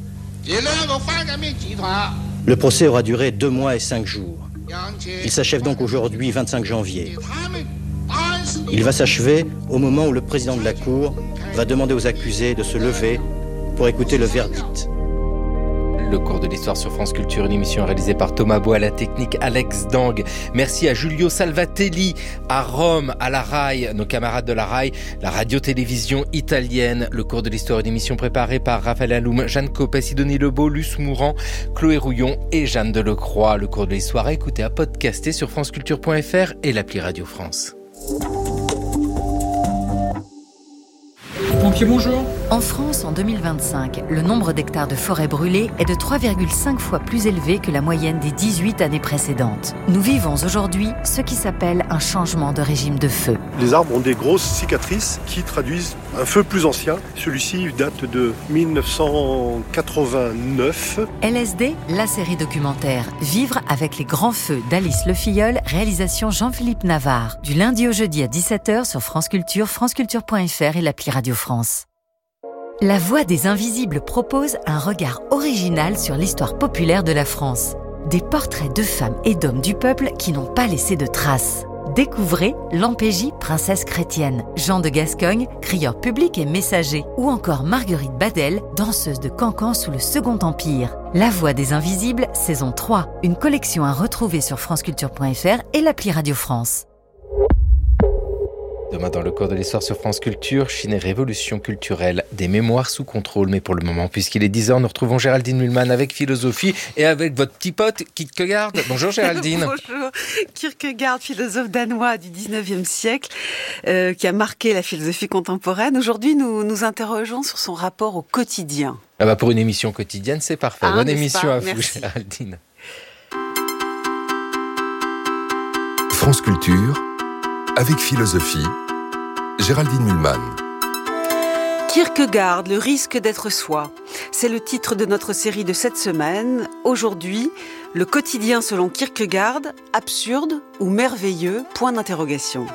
Le procès aura duré deux mois et cinq jours. Il s'achève donc aujourd'hui, vingt-cinq janvier. Il va s'achever au moment où le président de la Cour va demander aux accusés de se lever pour écouter le verdict. Le cours de l'histoire sur France Culture, une émission réalisée par Thomas Bois, à la technique Alex Dang. Merci à Giulio Salvatelli, à Rome, à la RAI, nos camarades de la RAI, la radio-télévision italienne. Le cours de l'histoire, une émission préparée par Raphaël Alloum, Jeanne Copet, Sidonie Lebeau, Luce Mourant, Chloé Rouillon et Jeanne Delecroix. Le cours de l'histoire à écouter, à podcaster sur franceculture point f r et l'appli Radio France. Pompiers, bonjour. En France, en deux mille vingt-cinq, le nombre d'hectares de forêts brûlées est de trois virgule cinq fois plus élevé que la moyenne des dix-huit années précédentes. Nous vivons aujourd'hui ce qui s'appelle un changement de régime de feu. Les arbres ont des grosses cicatrices qui traduisent un feu plus ancien. Celui-ci date de mille neuf cent quatre-vingt-neuf. L S D, la série documentaire Vivre avec les grands feux d'Alice Le Filleul, réalisation Jean-Philippe Navarre. Du lundi au jeudi à dix-sept heures sur France Culture, franceculture point f r et l'appli Radio France. La Voix des Invisibles propose un regard original sur l'histoire populaire de la France. Des portraits de femmes et d'hommes du peuple qui n'ont pas laissé de traces. Découvrez Lampégie, princesse chrétienne, Jean de Gascogne, crieur public et messager, ou encore Marguerite Badel, danseuse de cancan sous le Second Empire. La Voix des Invisibles, saison trois, une collection à retrouver sur franceculture point f r et l'appli Radio France. Demain, dans le cours de l'histoire sur France Culture, Chine et révolution culturelle, des mémoires sous contrôle. Mais pour le moment, puisqu'il est dix heures, nous retrouvons Géraldine Mühlmann avec philosophie et avec votre petit pote Kierkegaard. Bonjour Géraldine. Bonjour. Kierkegaard, philosophe danois du dix-neuvième siècle, euh, qui a marqué la philosophie contemporaine. Aujourd'hui, nous nous interrogeons sur son rapport au quotidien. Ah bah pour une émission quotidienne, c'est parfait. Ah, Bonne émission pas à vous, Merci. Géraldine. France Culture, avec philosophie, Géraldine Mühlmann. Kierkegaard, le risque d'être soi. C'est le titre de notre série de cette semaine. Aujourd'hui, le quotidien selon Kierkegaard, absurde ou merveilleux, point d'interrogation.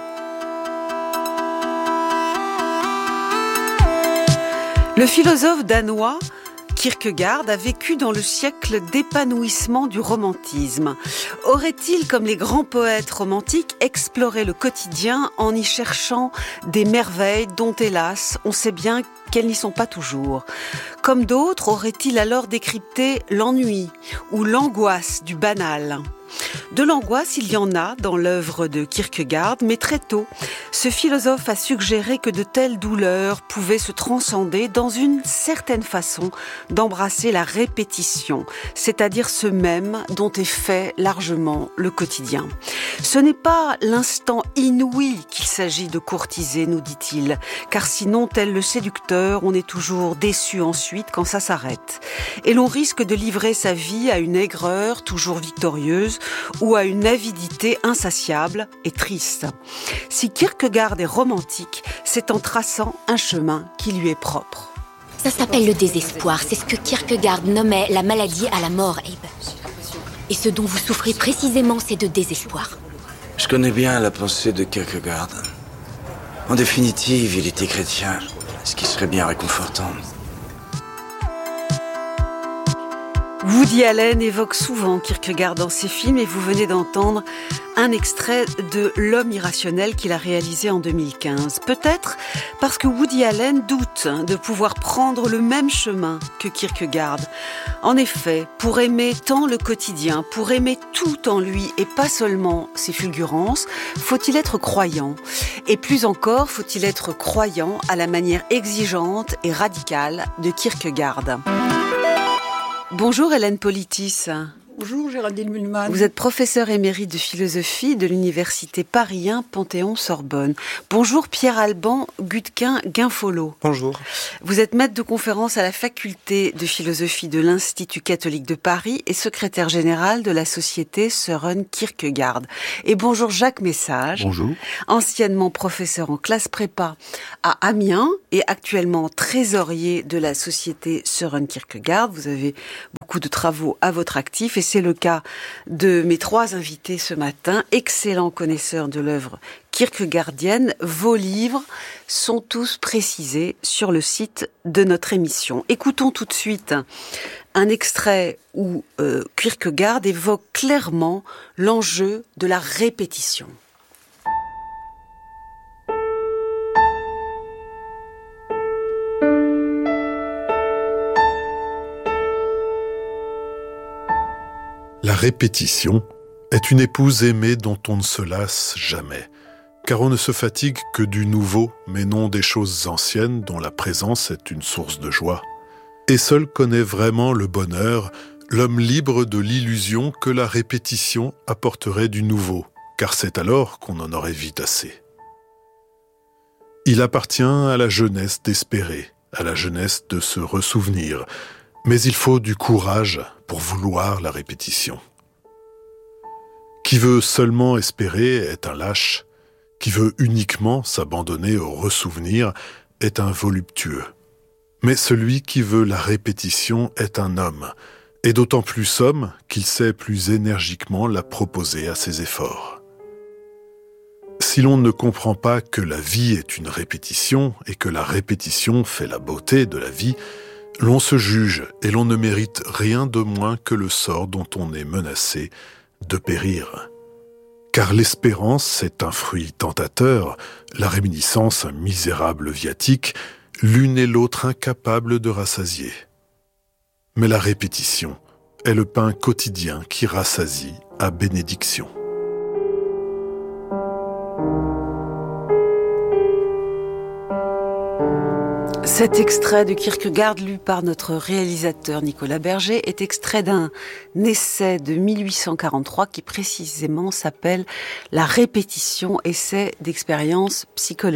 Le philosophe danois Kierkegaard a vécu dans le siècle d'épanouissement du romantisme. Aurait-il, comme les grands poètes romantiques, exploré le quotidien en y cherchant des merveilles dont, hélas, on sait bien qu'elles n'y sont pas toujours? Comme d'autres, aurait-il alors décrypté l'ennui ou l'angoisse du banal? De l'angoisse, il y en a dans l'œuvre de Kierkegaard, mais très tôt, ce philosophe a suggéré que de telles douleurs pouvaient se transcender dans une certaine façon d'embrasser la répétition, c'est-à-dire ce même dont est fait largement le quotidien. Ce n'est pas l'instant inouï qu'il s'agit de courtiser, nous dit-il, car sinon, tel le séducteur, on est toujours déçu ensuite quand ça s'arrête. Et l'on risque de livrer sa vie à une aigreur toujours victorieuse, ou à une avidité insatiable et triste. Si Kierkegaard est romantique, c'est en traçant un chemin qui lui est propre. Ça s'appelle le désespoir, c'est ce que Kierkegaard nommait la maladie à la mort, Abe. Et ce dont vous souffrez précisément, c'est de désespoir. Je connais bien la pensée de Kierkegaard. En définitive, il était chrétien, ce qui serait bien réconfortant. Woody Allen évoque souvent Kierkegaard dans ses films et vous venez d'entendre un extrait de L'homme irrationnel qu'il a réalisé en deux mille quinze. Peut-être parce que Woody Allen doute de pouvoir prendre le même chemin que Kierkegaard. En effet, pour aimer tant le quotidien, pour aimer tout en lui et pas seulement ses fulgurances, faut-il être croyant. Et plus encore, faut-il être croyant à la manière exigeante et radicale de Kierkegaard. Bonjour Hélène Politis. Bonjour Géraldine Mühlmann. Vous êtes professeure émérite de philosophie de l'université Paris un Panthéon-Sorbonne. Bonjour Pierre-Alban Gutquin-Guinfolot. Bonjour. Vous êtes maître de conférence à la faculté de philosophie de l'Institut catholique de Paris et secrétaire général de la société Søren Kierkegaard. Et bonjour Jacques Message. Bonjour. Anciennement professeur en classe prépa à Amiens et actuellement trésorier de la société Søren Kierkegaard. Vous avez beaucoup de travaux à votre actif et c'est le cas de mes trois invités ce matin, excellents connaisseurs de l'œuvre kierkegaardienne. Vos livres sont tous précisés sur le site de notre émission. Écoutons tout de suite un extrait où euh, Kierkegaard évoque clairement l'enjeu de la répétition. La répétition est une épouse aimée dont on ne se lasse jamais, car on ne se fatigue que du nouveau, mais non des choses anciennes dont la présence est une source de joie. Et seul connaît vraiment le bonheur, l'homme libre de l'illusion que la répétition apporterait du nouveau, car c'est alors qu'on en aurait vite assez. Il appartient à la jeunesse d'espérer, à la jeunesse de se ressouvenir, mais il faut du courage pour vouloir la répétition. Qui veut seulement espérer est un lâche, qui veut uniquement s'abandonner au ressouvenir est un voluptueux. Mais celui qui veut la répétition est un homme, et d'autant plus homme qu'il sait plus énergiquement la proposer à ses efforts. Si l'on ne comprend pas que la vie est une répétition et que la répétition fait la beauté de la vie, l'on se juge et l'on ne mérite rien de moins que le sort dont on est menacé de périr. Car l'espérance, c'est un fruit tentateur, la réminiscence un misérable viatique, l'une et l'autre incapables de rassasier. Mais la répétition est le pain quotidien qui rassasie à bénédiction. Cet extrait de Kierkegaard, lu par notre réalisateur Nicolas Berger, est extrait d'un essai de mille huit cent quarante-trois qui précisément s'appelle « La répétition, essai d'expérience psychologique ».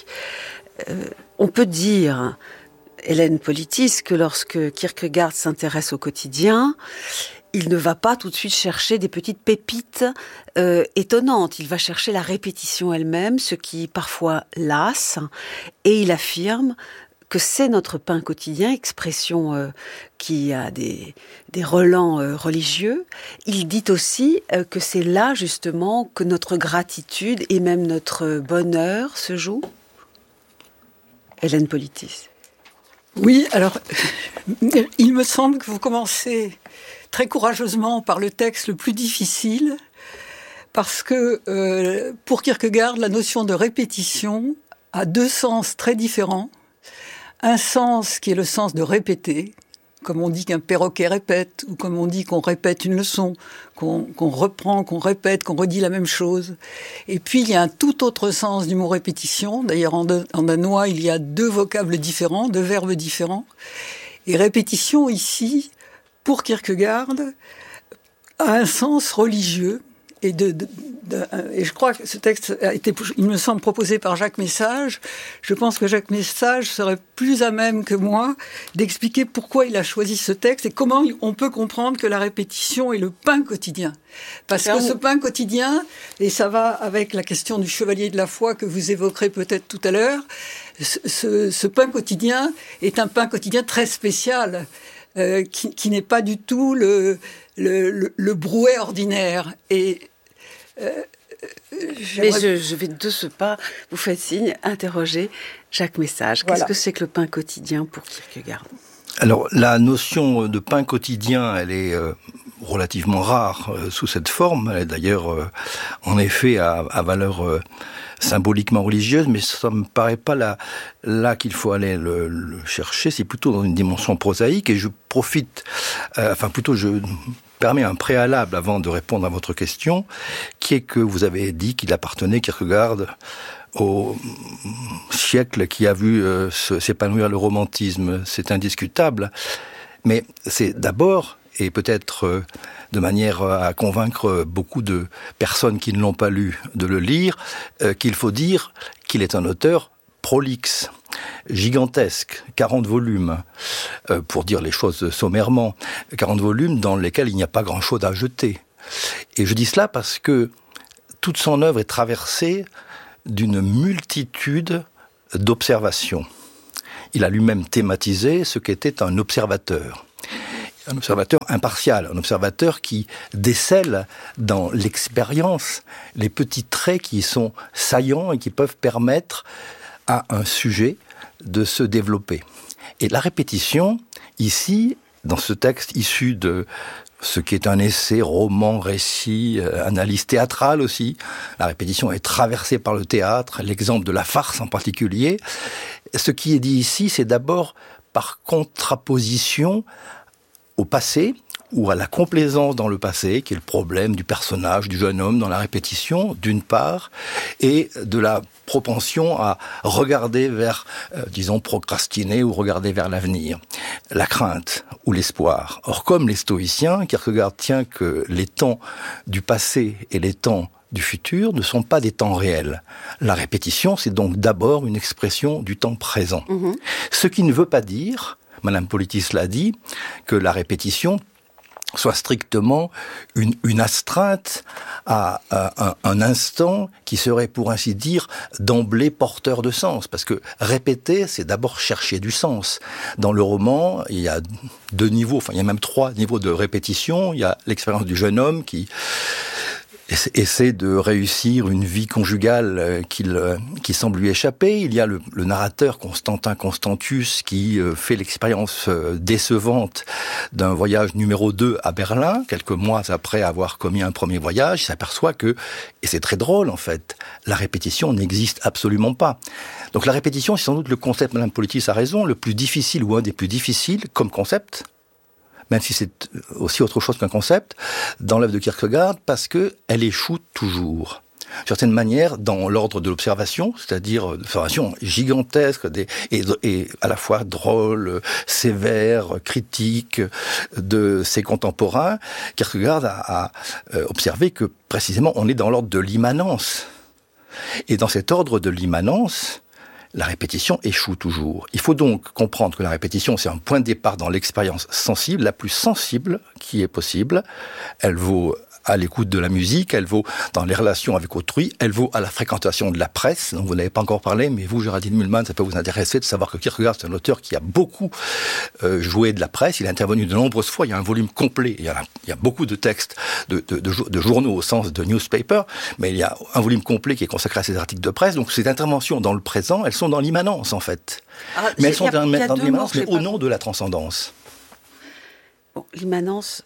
Euh, on peut dire, Hélène Politis, que lorsque Kierkegaard s'intéresse au quotidien, il ne va pas tout de suite chercher des petites pépites euh, étonnantes. Il va chercher la répétition elle-même, ce qui parfois lasse, et il affirme que c'est notre pain quotidien, expression euh, qui a des, des relents euh, religieux. Il dit aussi euh, que c'est là, justement, que notre gratitude et même notre bonheur se jouent. Hélène Politis. Oui, alors, il me semble que vous commencez très courageusement par le texte le plus difficile, parce que euh, pour Kierkegaard, la notion de répétition a deux sens très différents. Un sens qui est le sens de répéter, comme on dit qu'un perroquet répète, ou comme on dit qu'on répète une leçon, qu'on, qu'on reprend, qu'on répète, qu'on redit la même chose. Et puis il y a un tout autre sens du mot répétition. D'ailleurs en, de, en danois, il y a deux vocables différents, deux verbes différents. Et répétition ici, pour Kierkegaard, a un sens religieux. Et, de, de, de, et je crois que ce texte a été, il me semble, proposé par Jacques Message. Je pense que Jacques Message serait plus à même que moi d'expliquer pourquoi il a choisi ce texte et comment on peut comprendre que la répétition est le pain quotidien. Parce que ce pain quotidien, et ça va avec la question du chevalier de la foi que vous évoquerez peut-être tout à l'heure, ce, ce, ce pain quotidien est un pain quotidien très spécial, euh, qui, qui n'est pas du tout le... Le, le, le brouet ordinaire. Et euh, mais je, je vais de ce pas, vous faites signe, interroger Jacques Message. Qu'est-ce voilà. que c'est que le pain quotidien pour Kierkegaard ? Alors, la notion de pain quotidien, elle est euh, relativement rare euh, sous cette forme. Elle est d'ailleurs, euh, en effet, à, à valeur euh, symboliquement religieuse, mais ça me paraît pas là, là qu'il faut aller le, le chercher. C'est plutôt dans une dimension prosaïque. Et je profite, euh, enfin plutôt, je permets un préalable avant de répondre à votre question, qui est que vous avez dit qu'il appartenait, Kierkegaard, au siècle qui a vu euh, s'épanouir le romantisme. C'est indiscutable. Mais c'est d'abord, et peut-être euh, de manière à convaincre beaucoup de personnes qui ne l'ont pas lu de le lire, euh, qu'il faut dire qu'il est un auteur prolixe, gigantesque, quarante volumes, euh, pour dire les choses sommairement, quarante volumes dans lesquels il n'y a pas grand-chose à jeter. Et je dis cela parce que toute son œuvre est traversée d'une multitude d'observations. Il a lui-même thématisé ce qu'était un observateur. Un observateur impartial, un observateur qui décèle dans l'expérience les petits traits qui sont saillants et qui peuvent permettre à un sujet de se développer. Et la répétition, ici, dans ce texte issu de ce qui est un essai, roman, récit, euh, analyse théâtrale aussi. La répétition est traversée par le théâtre, l'exemple de la farce en particulier. Ce qui est dit ici, c'est d'abord par contraposition au passé, ou à la complaisance dans le passé, qui est le problème du personnage, du jeune homme dans la répétition, d'une part, et de la propension à regarder vers, euh, disons, procrastiner ou regarder vers l'avenir. La crainte ou l'espoir. Or, comme les stoïciens, Kierkegaard tient que les temps du passé et les temps du futur ne sont pas des temps réels. La répétition, c'est donc d'abord une expression du temps présent. Mmh. Ce qui ne veut pas dire, Madame Politis l'a dit, que la répétition soit strictement une, une astreinte à, à, à un instant qui serait, pour ainsi dire, d'emblée porteur de sens. Parce que répéter, c'est d'abord chercher du sens. Dans le roman, il y a deux niveaux, enfin il y a même trois niveaux de répétition. Il y a l'expérience du jeune homme qui essaie de réussir une vie conjugale qui, qui semble lui échapper. Il y a le, le narrateur Constantin Constantius qui fait l'expérience décevante d'un voyage numéro deux à Berlin, quelques mois après avoir commis un premier voyage. Il s'aperçoit que, et c'est très drôle en fait, la répétition n'existe absolument pas. Donc la répétition, c'est sans doute le concept, Madame Politis a raison, le plus difficile ou un des plus difficiles comme concept, même si c'est aussi autre chose qu'un concept, dans l'œuvre de Kierkegaard, parce que elle échoue toujours. D'une certaine manière, dans l'ordre de l'observation, c'est-à-dire l'observation gigantesque des, et, et à la fois drôle, sévère, critique de ses contemporains, Kierkegaard a, a observé que précisément on est dans l'ordre de l'immanence. Et dans cet ordre de l'immanence, la répétition échoue toujours. Il faut donc comprendre que la répétition, c'est un point de départ dans l'expérience sensible, la plus sensible qui est possible. Elle vaut à l'écoute de la musique, elle vaut dans les relations avec autrui, elle vaut à la fréquentation de la presse, dont vous n'avez pas encore parlé, mais vous, Géraldine Mühlmann, ça peut vous intéresser de savoir que Kierkegaard, c'est un auteur qui a beaucoup euh, joué de la presse, il a intervenu de nombreuses fois, il y a un volume complet, il y a, il y a beaucoup de textes, de, de, de, de journaux au sens de newspaper, mais il y a un volume complet qui est consacré à ces articles de presse, donc ces interventions dans le présent, elles sont dans l'immanence, en fait. Ah, mais elles sont a, dans, dans l'immanence, mais au pas... nom de la transcendance. Bon, l'immanence...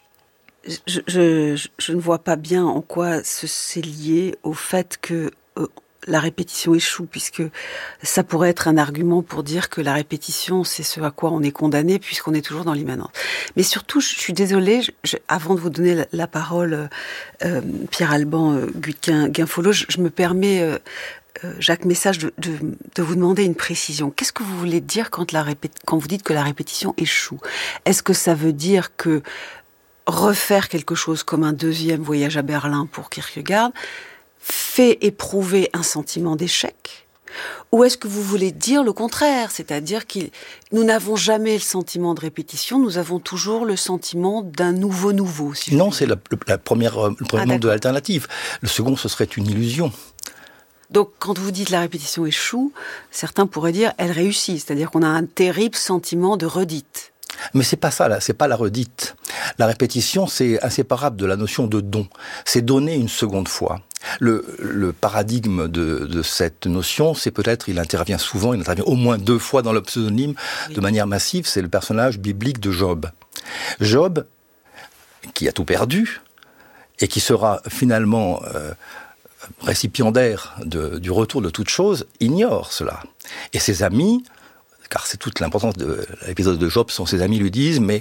Je, je, je ne vois pas bien en quoi c'est lié au fait que euh, la répétition échoue, puisque ça pourrait être un argument pour dire que la répétition, c'est ce à quoi on est condamné, puisqu'on est toujours dans l'immanence. Mais surtout, je, je suis désolée, je, je, avant de vous donner la, la parole, euh, Pierre-Alban euh, Gutquin-Guinfolot, je, je me permets... Euh, Euh, Jacques Message, de, de, de vous demander une précision. Qu'est-ce que vous voulez dire quand, la répé- quand vous dites que la répétition échoue ? Est-ce que ça veut dire que refaire quelque chose comme un deuxième voyage à Berlin pour Kierkegaard fait éprouver un sentiment d'échec ? Ou est-ce que vous voulez dire le contraire ? C'est-à-dire que nous n'avons jamais le sentiment de répétition, nous avons toujours le sentiment d'un nouveau nouveau. Si non, c'est la, la première, le premier ah, nombre de l'alternative. Le second, ce serait une illusion. Donc, quand vous dites la répétition échoue, certains pourraient dire elle réussit, c'est-à-dire qu'on a un terrible sentiment de redite. Mais c'est pas ça, là, c'est pas la redite. La répétition, c'est inséparable de la notion de don. C'est donner une seconde fois. Le, le paradigme de, de cette notion, c'est peut-être, il intervient souvent, il intervient au moins deux fois dans le pseudonyme, oui. de manière massive, c'est le personnage biblique de Job. Job, qui a tout perdu, et qui sera finalement euh, récipiendaire de, du retour de toute chose, ignore cela. Et ses amis, car c'est toute l'importance de l'épisode de Job, sont ses amis lui disent, mais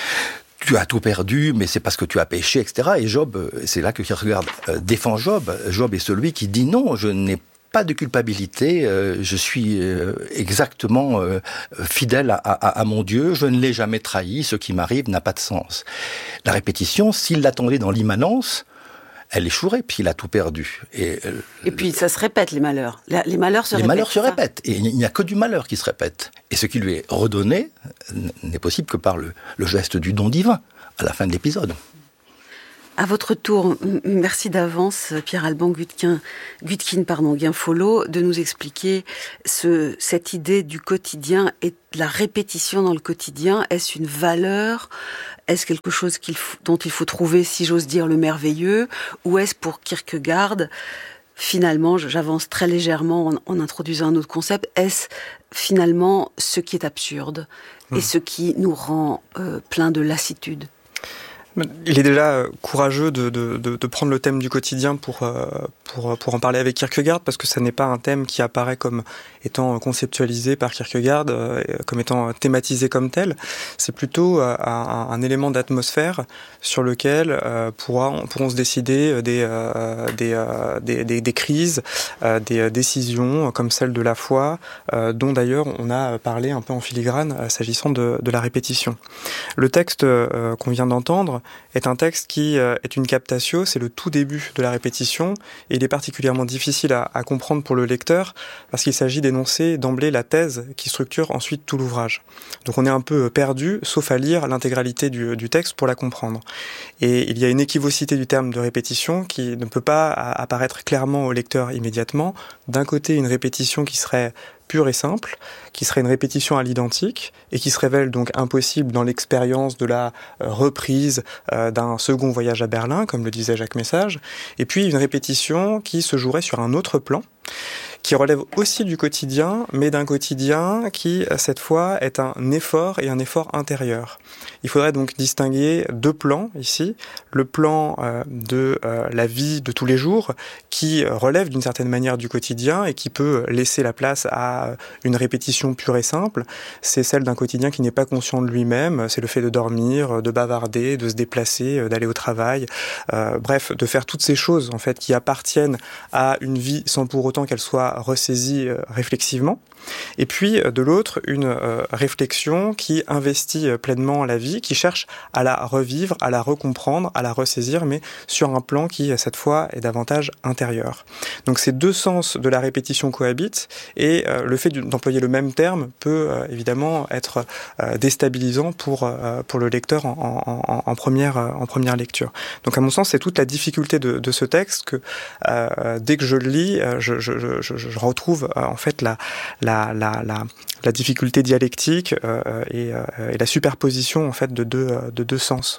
tu as tout perdu, mais c'est parce que tu as péché, et cetera. Et Job, c'est là que Kierkegaard euh, défend Job. Job est celui qui dit non, je n'ai pas de culpabilité, euh, je suis euh, exactement euh, fidèle à, à, à mon Dieu, je ne l'ai jamais trahi, ce qui m'arrive n'a pas de sens. La répétition, s'il l'attendait dans l'immanence, elle échouerait, puis il a tout perdu. Et, euh, et puis ça se répète, les malheurs. Les malheurs se les répètent. Les malheurs se répètent, et il n'y a que du malheur qui se répète. Et ce qui lui est redonné n'est possible que par le, le geste du don divin, à la fin de l'épisode. À votre tour, merci d'avance, Pierre-Alban Gutkin, Gutkin pardon, Guinfolo, de nous expliquer ce, cette idée du quotidien et de la répétition dans le quotidien. Est-ce une valeur ? Est-ce quelque chose qu'il faut, dont il faut trouver, si j'ose dire, le merveilleux ? Ou est-ce pour Kierkegaard, finalement, j'avance très légèrement en, en introduisant un autre concept, est-ce finalement ce qui est absurde mmh. et ce qui nous rend euh, plein de lassitude ? Il est déjà courageux de, de, de, de prendre le thème du quotidien pour, pour, pour en parler avec Kierkegaard, parce que ça n'est pas un thème qui apparaît comme étant conceptualisé par Kierkegaard, comme étant thématisé comme tel. C'est plutôt un, un élément d'atmosphère sur lequel pourra, pourront se décider des, des, des, des, des crises, des décisions comme celle de la foi, dont d'ailleurs on a parlé un peu en filigrane s'agissant de, de la répétition. Le texte qu'on vient d'entendre est un texte qui est une captatio, c'est le tout début de la répétition, et il est particulièrement difficile à, à comprendre pour le lecteur, parce qu'il s'agit d'énoncer d'emblée la thèse qui structure ensuite tout l'ouvrage. Donc on est un peu perdu, sauf à lire l'intégralité du, du texte pour la comprendre. Et il y a une équivocité du terme de répétition qui ne peut pas apparaître clairement au lecteur immédiatement. D'un côté, une répétition qui serait pure et simple, qui serait une répétition à l'identique et qui se révèle donc impossible dans l'expérience de la reprise euh, d'un second voyage à Berlin, comme le disait Jacques Message, et puis une répétition qui se jouerait sur un autre plan, qui relève aussi du quotidien, mais d'un quotidien qui, cette fois, est un effort et un effort intérieur. Il faudrait donc distinguer deux plans ici. Le plan euh, de euh, la vie de tous les jours, qui relève d'une certaine manière du quotidien et qui peut laisser la place à une répétition pure et simple. C'est celle d'un quotidien qui n'est pas conscient de lui-même. C'est le fait de dormir, de bavarder, de se déplacer, d'aller au travail. Euh, bref, de faire toutes ces choses, en fait, qui appartiennent à une vie sans pour autant qu'elle soit ressaisie euh, réflexivement. Et puis, de l'autre, une euh, réflexion qui investit euh, pleinement la vie, qui cherche à la revivre, à la recomprendre, à la ressaisir, mais sur un plan qui, cette fois, est davantage intérieur. Donc ces deux sens de la répétition cohabitent, et euh, le fait d'employer le même terme peut euh, évidemment être euh, déstabilisant pour, euh, pour le lecteur en, en, en, première, en première lecture. Donc à mon sens, c'est toute la difficulté de, de ce texte que, euh, dès que je le lis, je, je, je, je retrouve euh, en fait la, la La, la, la, la difficulté dialectique euh, et, euh, et la superposition en fait de deux, de deux sens.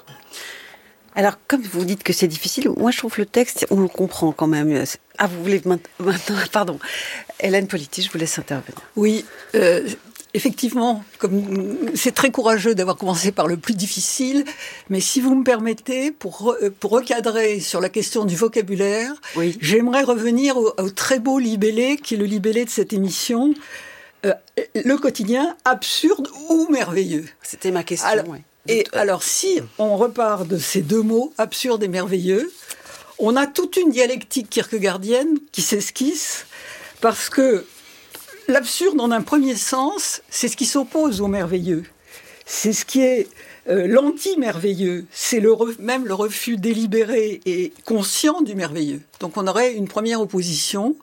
Alors, comme vous dites que c'est difficile, moi je trouve le texte, on le comprend quand même. Ah, vous voulez maintenant, pardon, Hélène Politi, je vous laisse intervenir. Oui, euh, effectivement, comme c'est très courageux d'avoir commencé par le plus difficile, mais si vous me permettez, pour, pour recadrer sur la question du vocabulaire, oui. J'aimerais revenir au, au très beau libellé, qui est le libellé de cette émission, euh, le quotidien absurde ou merveilleux. C'était ma question, alors, oui. Et alors, si on repart de ces deux mots, absurde et merveilleux, on a toute une dialectique kierkegaardienne qui s'esquisse, parce que l'absurde, en un premier sens, c'est ce qui s'oppose au merveilleux. C'est ce qui est euh, l'anti-merveilleux. C'est le re- même le refus délibéré et conscient du merveilleux. Donc on aurait une première opposition,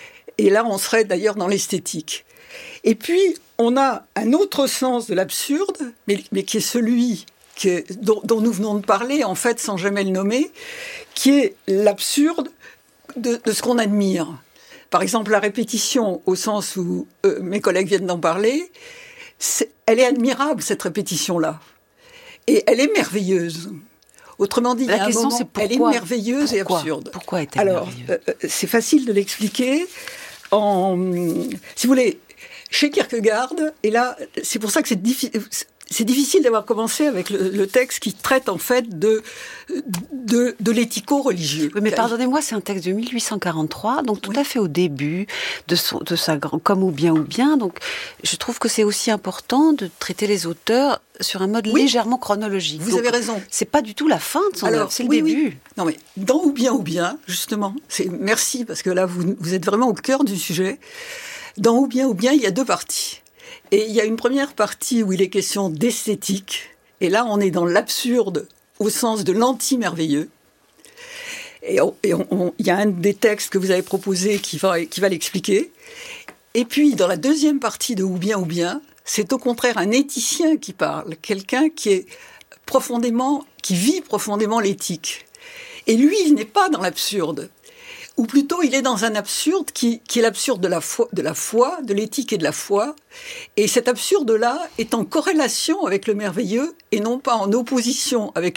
et là on serait d'ailleurs dans l'esthétique. Et puis, on a un autre sens de l'absurde, mais, mais qui est celui que, dont, dont nous venons de parler, en fait, sans jamais le nommer, qui est l'absurde de, de ce qu'on admire. Par exemple, la répétition, au sens où euh, mes collègues viennent d'en parler, c'est, elle est admirable, cette répétition-là. Et elle est merveilleuse. Autrement dit, la il y a question, un moment, c'est pourquoi, elle est merveilleuse pourquoi, et absurde. Pourquoi est-elle Alors, merveilleuse euh, c'est facile de l'expliquer. En, si vous voulez, chez Kierkegaard, et là, c'est pour ça que c'est difficile. C'est difficile d'avoir commencé avec le, le texte qui traite en fait de, de, de l'éthico-religieux. Oui, mais pardonnez-moi, c'est un texte de mille huit cent quarante-trois, donc tout oui. à fait au début de, son, de sa grande comme ou bien ou bien. Donc je trouve que c'est aussi important de traiter les auteurs sur un mode oui. légèrement chronologique. Vous donc, avez raison. C'est pas du tout la fin de son œuvre, c'est le oui, début. Oui. Non mais dans ou bien ou bien, justement, c'est merci parce que là vous, vous êtes vraiment au cœur du sujet. Dans ou bien ou bien, il y a deux parties. Et il y a une première partie où il est question d'esthétique. Et là, on est dans l'absurde au sens de l'anti-merveilleux. Et, on, et on, on, il y a un des textes que vous avez proposé qui va, qui va l'expliquer. Et puis, dans la deuxième partie de Ou bien ou bien, c'est au contraire un éthicien qui parle. Quelqu'un qui est profondément, qui vit profondément l'éthique. Et lui, il n'est pas dans l'absurde. Ou plutôt, il est dans un absurde qui, qui est l'absurde de la foi, de la foi, de l'éthique et de la foi. Et cet absurde-là est en corrélation avec le merveilleux et non pas en opposition avec